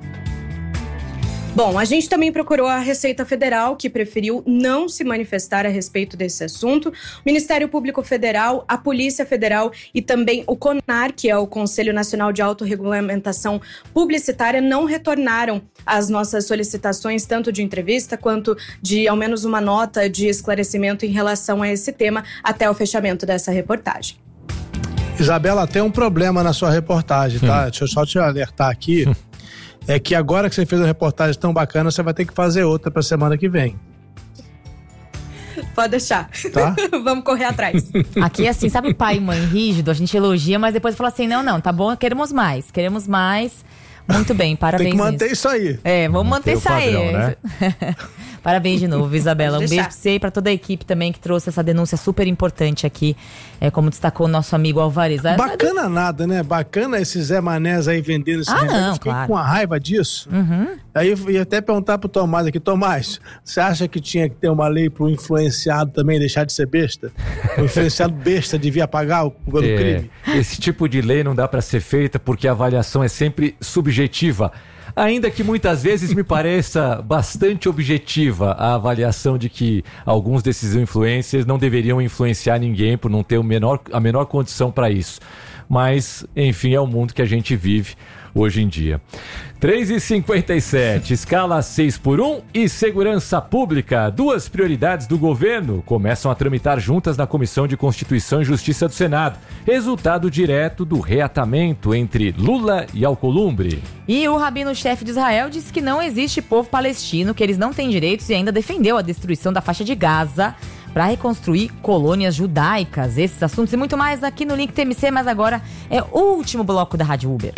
Bom, a gente também procurou a Receita Federal, que preferiu não se manifestar a respeito desse assunto. O Ministério Público Federal, a Polícia Federal e também o CONAR, que é o Conselho Nacional de Autorregulamentação Publicitária, não retornaram as nossas solicitações, tanto de entrevista quanto de, ao menos, uma nota de esclarecimento em relação a esse tema, até o fechamento dessa reportagem. Isabela, tem um problema na sua reportagem, tá? Hum. Deixa eu só te alertar aqui. É que agora que você fez uma reportagem tão bacana, você vai ter que fazer outra pra semana que vem. Pode deixar. Tá? Vamos correr atrás. Aqui, assim, sabe o pai e mãe rígido? A gente elogia, mas depois fala assim, não, não, tá bom, queremos mais, queremos mais. Muito bem, parabéns. Tem que manter isso aí. É, vamos manter, manter isso padrão, aí. Né? Parabéns de novo, Isabela. Um beijo pra você e pra toda a equipe também que trouxe essa denúncia super importante aqui, é, como destacou o nosso amigo Alvarez. Bacana nada, né? Bacana esses Zé Manés aí vendendo esse ah, remédio. não, Eu fiquei claro. com a raiva disso. Uhum. Aí eu ia até perguntar pro Tomás aqui, Tomás, você acha que tinha que ter uma lei pro influenciado também deixar de ser besta? O influenciado besta devia pagar o pelo é, crime? Esse tipo de lei não dá pra ser feita porque a avaliação é sempre subjetiva. Ainda que muitas vezes me pareça bastante objetiva a avaliação de que alguns desses influencers não deveriam influenciar ninguém por não ter o menor, a menor condição para isso. Mas, enfim, é o mundo que a gente vive hoje em dia. três e cinquenta e sete, escala seis por um e segurança pública. Duas prioridades do governo começam a tramitar juntas na Comissão de Constituição e Justiça do Senado. Resultado direto do reatamento entre Lula e Alcolumbre. E o rabino-chefe de Israel disse que não existe povo palestino, que eles não têm direitos e ainda defendeu a destruição da faixa de Gaza para reconstruir colônias judaicas. Esses assuntos e muito mais aqui no Link T M C, mas agora é o último bloco da Rádio Uber.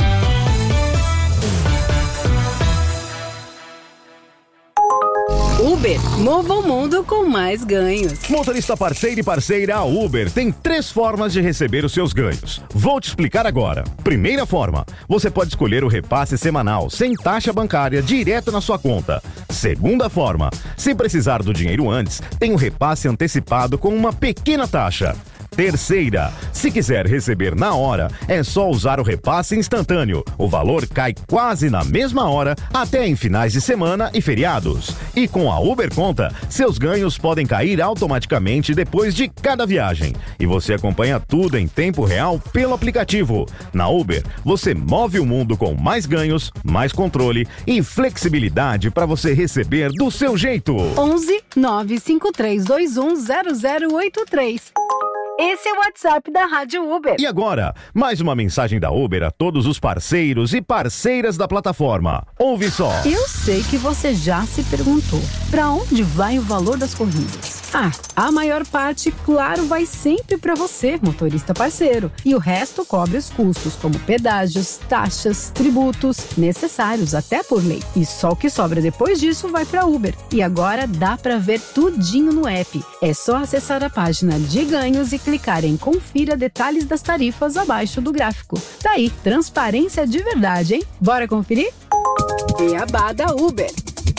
Uber, mova o mundo com mais ganhos. Motorista parceiro e parceira, a Uber tem três formas de receber os seus ganhos. Vou te explicar agora. Primeira forma, você pode escolher o repasse semanal sem taxa bancária direto na sua conta. Segunda forma, se precisar do dinheiro antes, tem um repasse antecipado com uma pequena taxa. Terceira, se quiser receber na hora, é só usar o repasse instantâneo. O valor cai quase na mesma hora, até em finais de semana e feriados. E com a Uber Conta, seus ganhos podem cair automaticamente depois de cada viagem. E você acompanha tudo em tempo real pelo aplicativo. Na Uber, você move o mundo com mais ganhos, mais controle e flexibilidade para você receber do seu jeito. onze nove cinco três dois um zero zero oito três. Esse é o WhatsApp da Rádio Uber. E agora, mais uma mensagem da Uber a todos os parceiros e parceiras da plataforma. Ouve só. Eu sei que você já se perguntou, para onde vai o valor das corridas? Ah, a maior parte, claro, vai sempre para você, motorista parceiro. E o resto cobre os custos, como pedágios, taxas, tributos, necessários até por lei. E só o que sobra depois disso vai para Uber. E agora dá para ver tudinho no app. É só acessar a página de ganhos e clicar em confira detalhes das tarifas abaixo do gráfico. Tá aí, transparência de verdade, hein? Bora conferir? Beabá da Uber.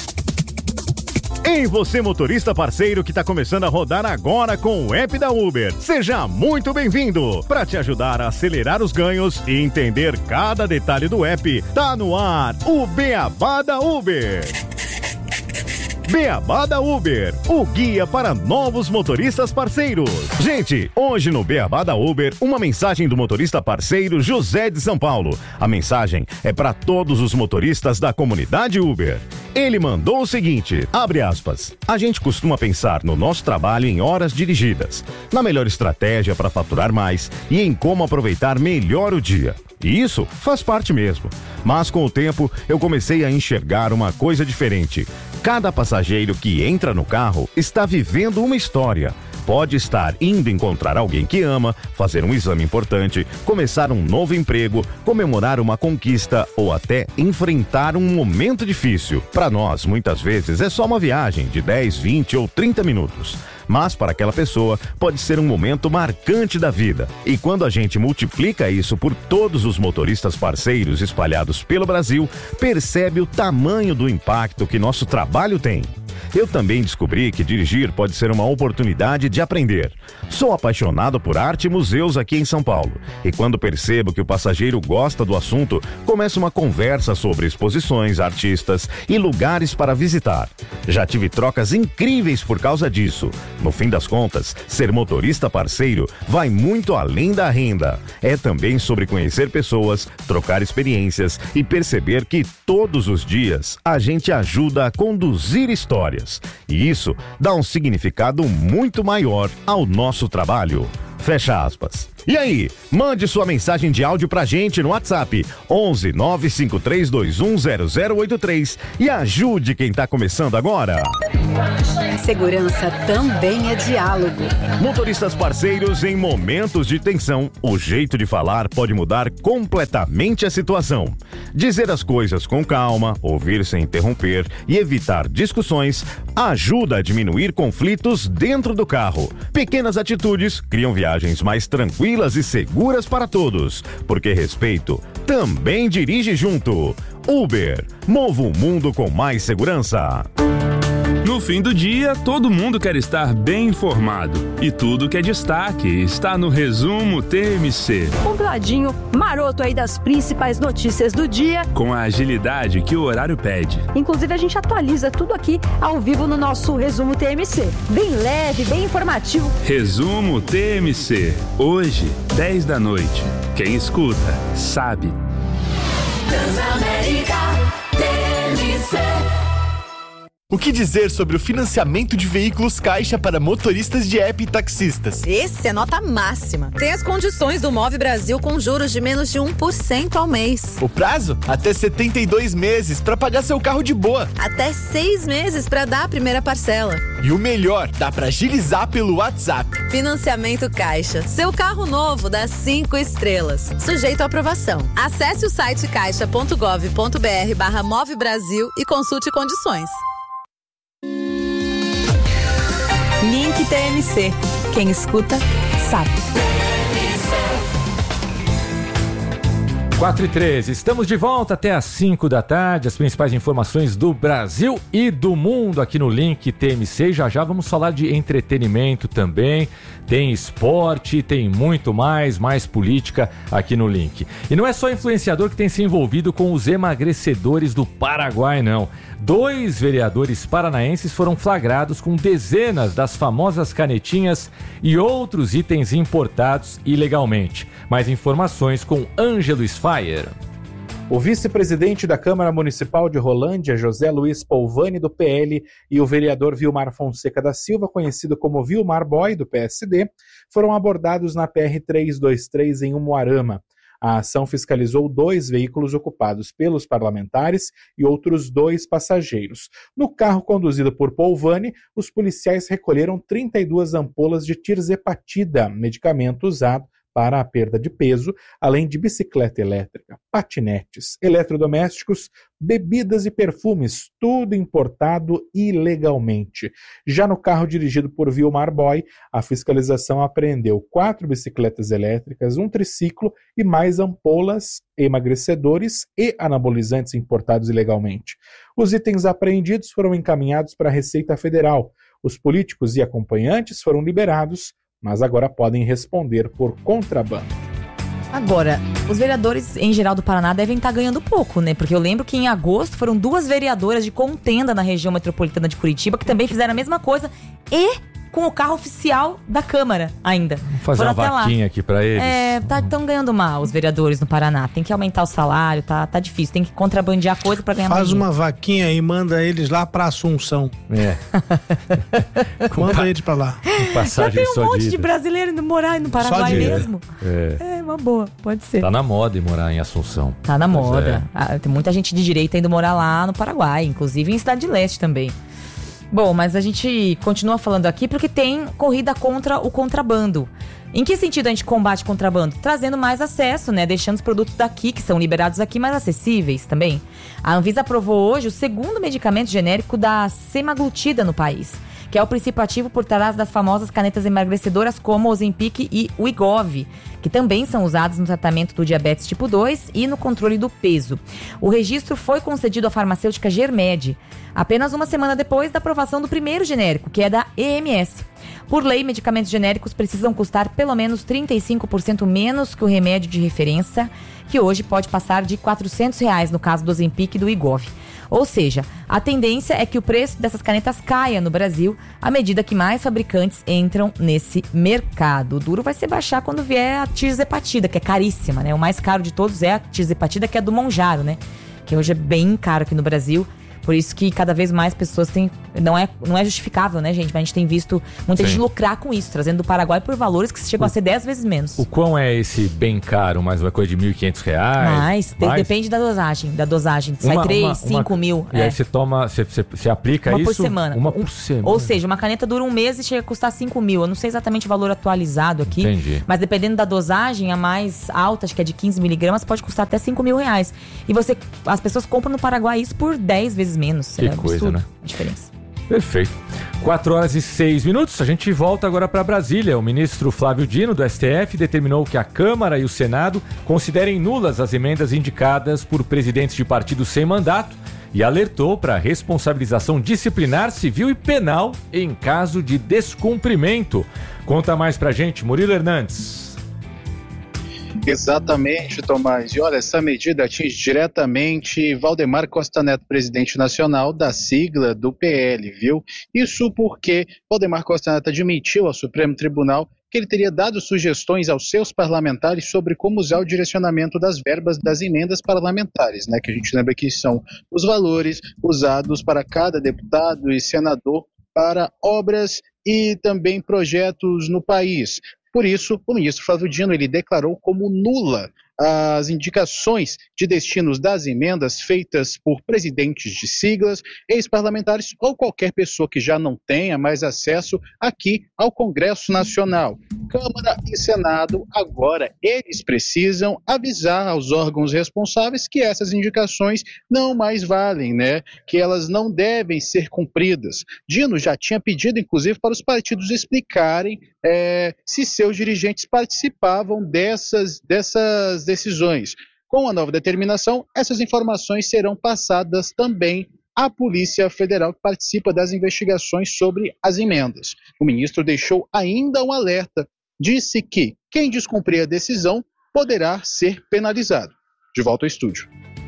Ei, você motorista parceiro que está começando a rodar agora com o app da Uber. Seja muito bem-vindo! Para te ajudar a acelerar os ganhos e entender cada detalhe do app, tá no ar o Beabá da Uber. Beabá da Uber, o guia para novos motoristas parceiros. Gente, hoje no Beabá da Uber, uma mensagem do motorista parceiro José de São Paulo. A mensagem é para todos os motoristas da comunidade Uber. Ele mandou o seguinte, abre aspas, a gente costuma pensar no nosso trabalho em horas dirigidas, na melhor estratégia para faturar mais e em como aproveitar melhor o dia. E isso faz parte mesmo. Mas com o tempo, eu comecei a enxergar uma coisa diferente. Cada passageiro que entra no carro está vivendo uma história. Pode estar indo encontrar alguém que ama, fazer um exame importante, começar um novo emprego, comemorar uma conquista ou até enfrentar um momento difícil. Para nós, muitas vezes, é só uma viagem de dez, vinte ou trinta minutos. Mas para aquela pessoa pode ser um momento marcante da vida. E quando a gente multiplica isso por todos os motoristas parceiros espalhados pelo Brasil, percebe o tamanho do impacto que nosso trabalho tem. Eu também descobri que dirigir pode ser uma oportunidade de aprender. Sou apaixonado por arte e museus aqui em São Paulo. E quando percebo que o passageiro gosta do assunto, começa uma conversa sobre exposições, artistas e lugares para visitar. Já tive trocas incríveis por causa disso. No fim das contas, ser motorista parceiro vai muito além da renda. É também sobre conhecer pessoas, trocar experiências e perceber que todos os dias a gente ajuda a conduzir histórias. E isso dá um significado muito maior ao nosso trabalho. Fecha aspas. E aí, mande sua mensagem de áudio pra gente no WhatsApp onze nove cinco três dois um zero zero oito três e ajude quem tá começando agora. Segurança também é diálogo. Motoristas parceiros em momentos de tensão, o jeito de falar pode mudar completamente a situação. Dizer as coisas com calma, ouvir sem interromper e evitar discussões ajuda a diminuir conflitos dentro do carro. Pequenas atitudes criam viagens mais tranquilas e seguras para todos, porque respeito também dirige junto. Uber, mova o mundo com mais segurança. No fim do dia, todo mundo quer estar bem informado. E tudo que é destaque está no Resumo T M C. Compladinho, maroto aí das principais notícias do dia. Com a agilidade que o horário pede. Inclusive, a gente atualiza tudo aqui ao vivo no nosso Resumo T M C. Bem leve, bem informativo. Resumo T M C. Hoje, dez da noite. Quem escuta, sabe. Transamérica T M C. O que dizer sobre o financiamento de veículos Caixa para motoristas de app e taxistas? Esse é nota máxima. Tem as condições do Move Brasil com juros de menos de um por cento ao mês. O prazo? Até setenta e dois meses para pagar seu carro de boa. Até seis meses para dar a primeira parcela. E o melhor, dá para agilizar pelo WhatsApp. Financiamento Caixa. Seu carro novo dá cinco estrelas. Sujeito à aprovação. Acesse o site caixa ponto gov ponto br barra Move Brasil e consulte condições. Link T M C. Quem escuta, sabe. quatro e treze, estamos de volta até às cinco da tarde, as principais informações do Brasil e do mundo aqui no Link T M C. Já já vamos falar de entretenimento também, tem esporte, tem muito mais, mais política aqui no Link. E não é só influenciador que tem se envolvido com os emagrecedores do Paraguai, não. Dois vereadores paranaenses foram flagrados com dezenas das famosas canetinhas e outros itens importados ilegalmente. Mais informações com Ângelo Sfaier. O vice-presidente da Câmara Municipal de Rolândia, José Luiz Polvani, do P L, e o vereador Vilmar Fonseca da Silva, conhecido como Vilmar Boy, do P S D, foram abordados na P R trezentos e vinte e três em Umuarama. A ação fiscalizou dois veículos ocupados pelos parlamentares e outros dois passageiros. No carro conduzido por Polvani, os policiais recolheram trinta e duas ampolas de tirzepatida, medicamento usado para a perda de peso, além de bicicleta elétrica, patinetes, eletrodomésticos, bebidas e perfumes, tudo importado ilegalmente. Já no carro dirigido por Vilmar Boy, a fiscalização apreendeu quatro bicicletas elétricas, um triciclo e mais ampolas, emagrecedores e anabolizantes importados ilegalmente. Os itens apreendidos foram encaminhados para a Receita Federal. Os políticos e acompanhantes foram liberados, mas agora podem responder por contrabando. Agora, os vereadores em geral do Paraná devem estar ganhando pouco, né? Porque eu lembro que em agosto foram duas vereadoras de contenda na região metropolitana de Curitiba que também fizeram a mesma coisa e com o carro oficial da Câmara ainda. Vamos fazer Foram uma até lá. vaquinha aqui pra eles. É, tá, estão ganhando mal os vereadores no Paraná. Tem que aumentar o salário, tá, tá difícil. Tem que contrabandear coisa pra ganhar mais Faz dinheiro. uma vaquinha e manda eles lá pra Assunção. É. Manda eles pra lá. Com passagem Já tem um monte só de brasileiro indo morar no Paraguai de- mesmo. É. É uma boa, pode ser. Tá na moda em morar em Assunção. Tá na Pois moda. é. Ah, tem muita gente de direita indo morar lá no Paraguai, inclusive em Cidade de Leste também. Bom, mas a gente continua falando aqui porque tem corrida contra o contrabando. Em que sentido a gente combate contrabando? Trazendo mais acesso, né? Deixando os produtos daqui, que são liberados aqui, mais acessíveis também. A Anvisa aprovou hoje o segundo medicamento genérico da semaglutida no país, que é o princípio ativo por trás das famosas canetas emagrecedoras como o Ozempic e o Wegovy, que também são usados no tratamento do diabetes tipo dois e no controle do peso. O registro foi concedido à farmacêutica Germed, apenas uma semana depois da aprovação do primeiro genérico, que é da E M S. Por lei, medicamentos genéricos precisam custar pelo menos trinta e cinco por cento menos que o remédio de referência, que hoje pode passar de quatrocentos reais no caso do Ozempic e do Wegovy. Ou seja, a tendência é que o preço dessas canetas caia no Brasil à medida que mais fabricantes entram nesse mercado. O duro vai ser baixar quando vier a tirzepatida, que é caríssima, né? O mais caro de todos é a tirzepatida, que é do Monjaro, né? Que hoje é bem caro aqui no Brasil. Por isso que cada vez mais pessoas têm... Não é, não é justificável, né, gente? Mas a gente tem visto muita Sim. gente lucrar com isso, trazendo do Paraguai por valores que chegam a ser dez vezes menos. O quão é esse bem caro? Mais uma coisa de mil e quinhentos reais? Mas de- depende da dosagem. Da dosagem. Sai Uma- três, uma- cinco uma- mil. E é. aí você toma, você, você, você aplica Uma isso? por semana. Uma Um- por semana. Ou seja, uma caneta dura um mês e chega a custar cinco mil. Eu não sei exatamente o valor atualizado aqui. Entendi. Mas dependendo da dosagem, a mais alta, acho que é de quinze miligramas, pode custar até cinco mil reais. E você, as pessoas compram no Paraguai isso por dez vezes menos. Que é coisa, absurdo né? a diferença. Perfeito. quatro horas e seis minutos. A gente volta agora para Brasília. O ministro Flávio Dino, do S T F, determinou que a Câmara e o Senado considerem nulas as emendas indicadas por presidentes de partidos sem mandato e alertou para a responsabilização disciplinar, civil e penal em caso de descumprimento. Conta mais pra gente, Murilo Hernandes. Exatamente, Tomás. E olha, essa medida atinge diretamente Valdemar Costa Neto, presidente nacional da sigla do P L, viu? Isso porque Valdemar Costa Neto admitiu ao Supremo Tribunal que ele teria dado sugestões aos seus parlamentares sobre como usar o direcionamento das verbas das emendas parlamentares, né? Que a gente lembra que são os valores usados para cada deputado e senador para obras e também projetos no país. Por isso, o ministro Flávio Dino ele declarou como nula as indicações de destinos das emendas feitas por presidentes de siglas, ex-parlamentares ou qualquer pessoa que já não tenha mais acesso aqui ao Congresso Nacional. Câmara e Senado, agora, eles precisam avisar aos órgãos responsáveis que essas indicações não mais valem, né? Que elas não devem ser cumpridas. Dino já tinha pedido, inclusive, para os partidos explicarem é, se seus dirigentes participavam dessas, dessas decisões. Com a nova determinação, essas informações serão passadas também à Polícia Federal, que participa das investigações sobre as emendas. O ministro deixou ainda um alerta. Disse que quem descumprir a decisão poderá ser penalizado. De volta ao estúdio.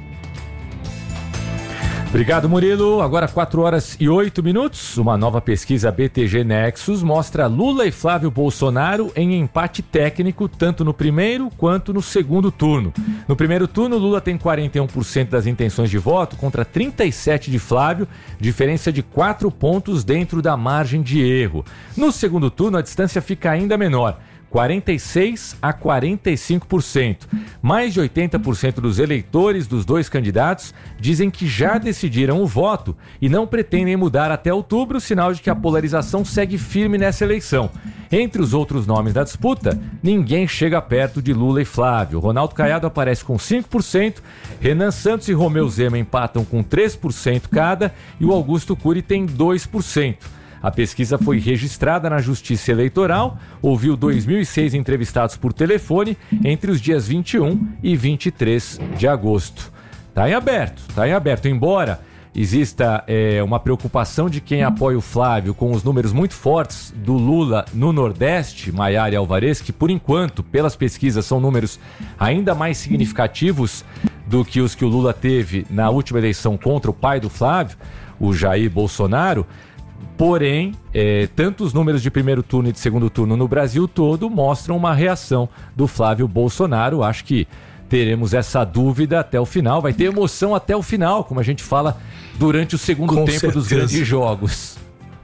Obrigado, Murilo. Agora quatro horas e oito minutos. Uma nova pesquisa B T G Nexus mostra Lula e Flávio Bolsonaro em empate técnico, tanto no primeiro quanto no segundo turno. No primeiro turno, Lula tem quarenta e um por cento das intenções de voto contra trinta e sete por cento de Flávio, diferença de quatro pontos dentro da margem de erro. No segundo turno, a distância fica ainda menor. quarenta e seis a quarenta e cinco por cento. Mais de oitenta por cento dos eleitores dos dois candidatos dizem que já decidiram o voto e não pretendem mudar até outubro, sinal de que a polarização segue firme nessa eleição. Entre os outros nomes da disputa, ninguém chega perto de Lula e Flávio. Ronaldo Caiado aparece com cinco por cento, Renan Santos e Romeu Zema empatam com três por cento cada e o Augusto Cury tem dois por cento. A pesquisa foi registrada na Justiça Eleitoral, ouviu dois mil e seis entrevistados por telefone entre os dias vinte e um e vinte e três de agosto. Está em aberto, está em aberto. Embora exista é, uma preocupação de quem apoia o Flávio com os números muito fortes do Lula no Nordeste, Maiara e Alvarez, que por enquanto, pelas pesquisas, são números ainda mais significativos do que os que o Lula teve na última eleição contra o pai do Flávio, o Jair Bolsonaro. Porém, é, tanto os números de primeiro turno e de segundo turno no Brasil todo mostram uma reação do Flávio Bolsonaro. Acho que teremos essa dúvida até o final, vai ter emoção até o final, como a gente fala durante o segundo Com tempo certeza. dos grandes jogos.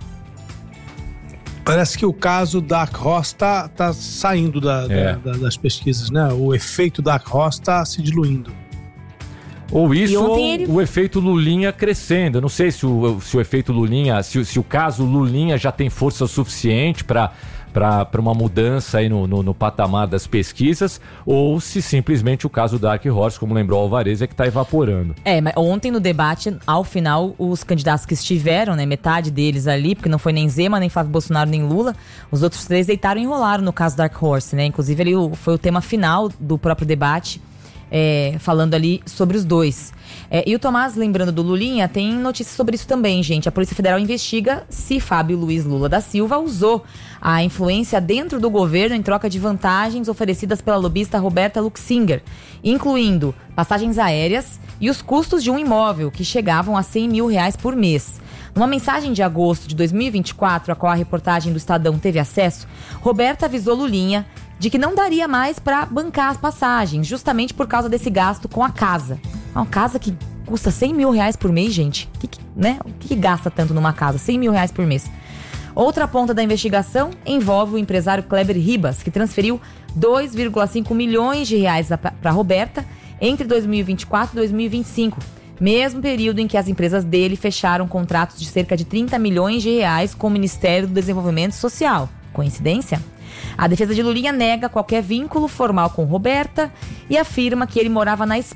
Parece que o caso Dark Horse tá, tá saindo da, É. da- da- das pesquisas, né? O efeito Dark Horse tá se diluindo. Ou isso, E ou ontem ele- o efeito Lulinha crescendo. Eu não sei se o, se o efeito Lulinha, se, o- se o caso Lulinha já tem força suficiente para para uma mudança aí no, no, no patamar das pesquisas, ou se simplesmente o caso Dark Horse, como lembrou o Alvarez, é que está evaporando. É, mas ontem no debate, ao final, os candidatos que estiveram, né, metade deles ali, porque não foi nem Zema, nem Flávio Bolsonaro, nem Lula, os outros três deitaram e enrolaram no caso Dark Horse, né? Inclusive, ali o- foi o tema final do próprio debate, é, falando ali sobre os dois. É, e o Tomás, lembrando do Lulinha, tem notícia sobre isso também, gente. A Polícia Federal investiga se Fábio Luiz Lula da Silva usou a influência dentro do governo em troca de vantagens oferecidas pela lobista Roberta Luxinger, incluindo passagens aéreas e os custos de um imóvel, que chegavam a cem mil reais por mês. Numa mensagem de agosto de dois mil e vinte e quatro, a qual a reportagem do Estadão teve acesso, Roberta avisou Lulinha de que não daria mais para bancar as passagens, justamente por causa desse gasto com a casa. Uma casa que custa cem mil reais por mês, gente. Que, que, né? O que, que gasta tanto numa casa? cem mil reais por mês. Outra ponta da investigação envolve o empresário Kleber Ribas, que transferiu dois vírgula cinco milhões de reais para Roberta entre dois mil e vinte e quatro e dois mil e vinte e cinco. Mesmo período em que as empresas dele fecharam contratos de cerca de trinta milhões de reais com o Ministério do Desenvolvimento Social. Coincidência? A defesa de Lulinha nega qualquer vínculo formal com Roberta e afirma que ele morava na Espanha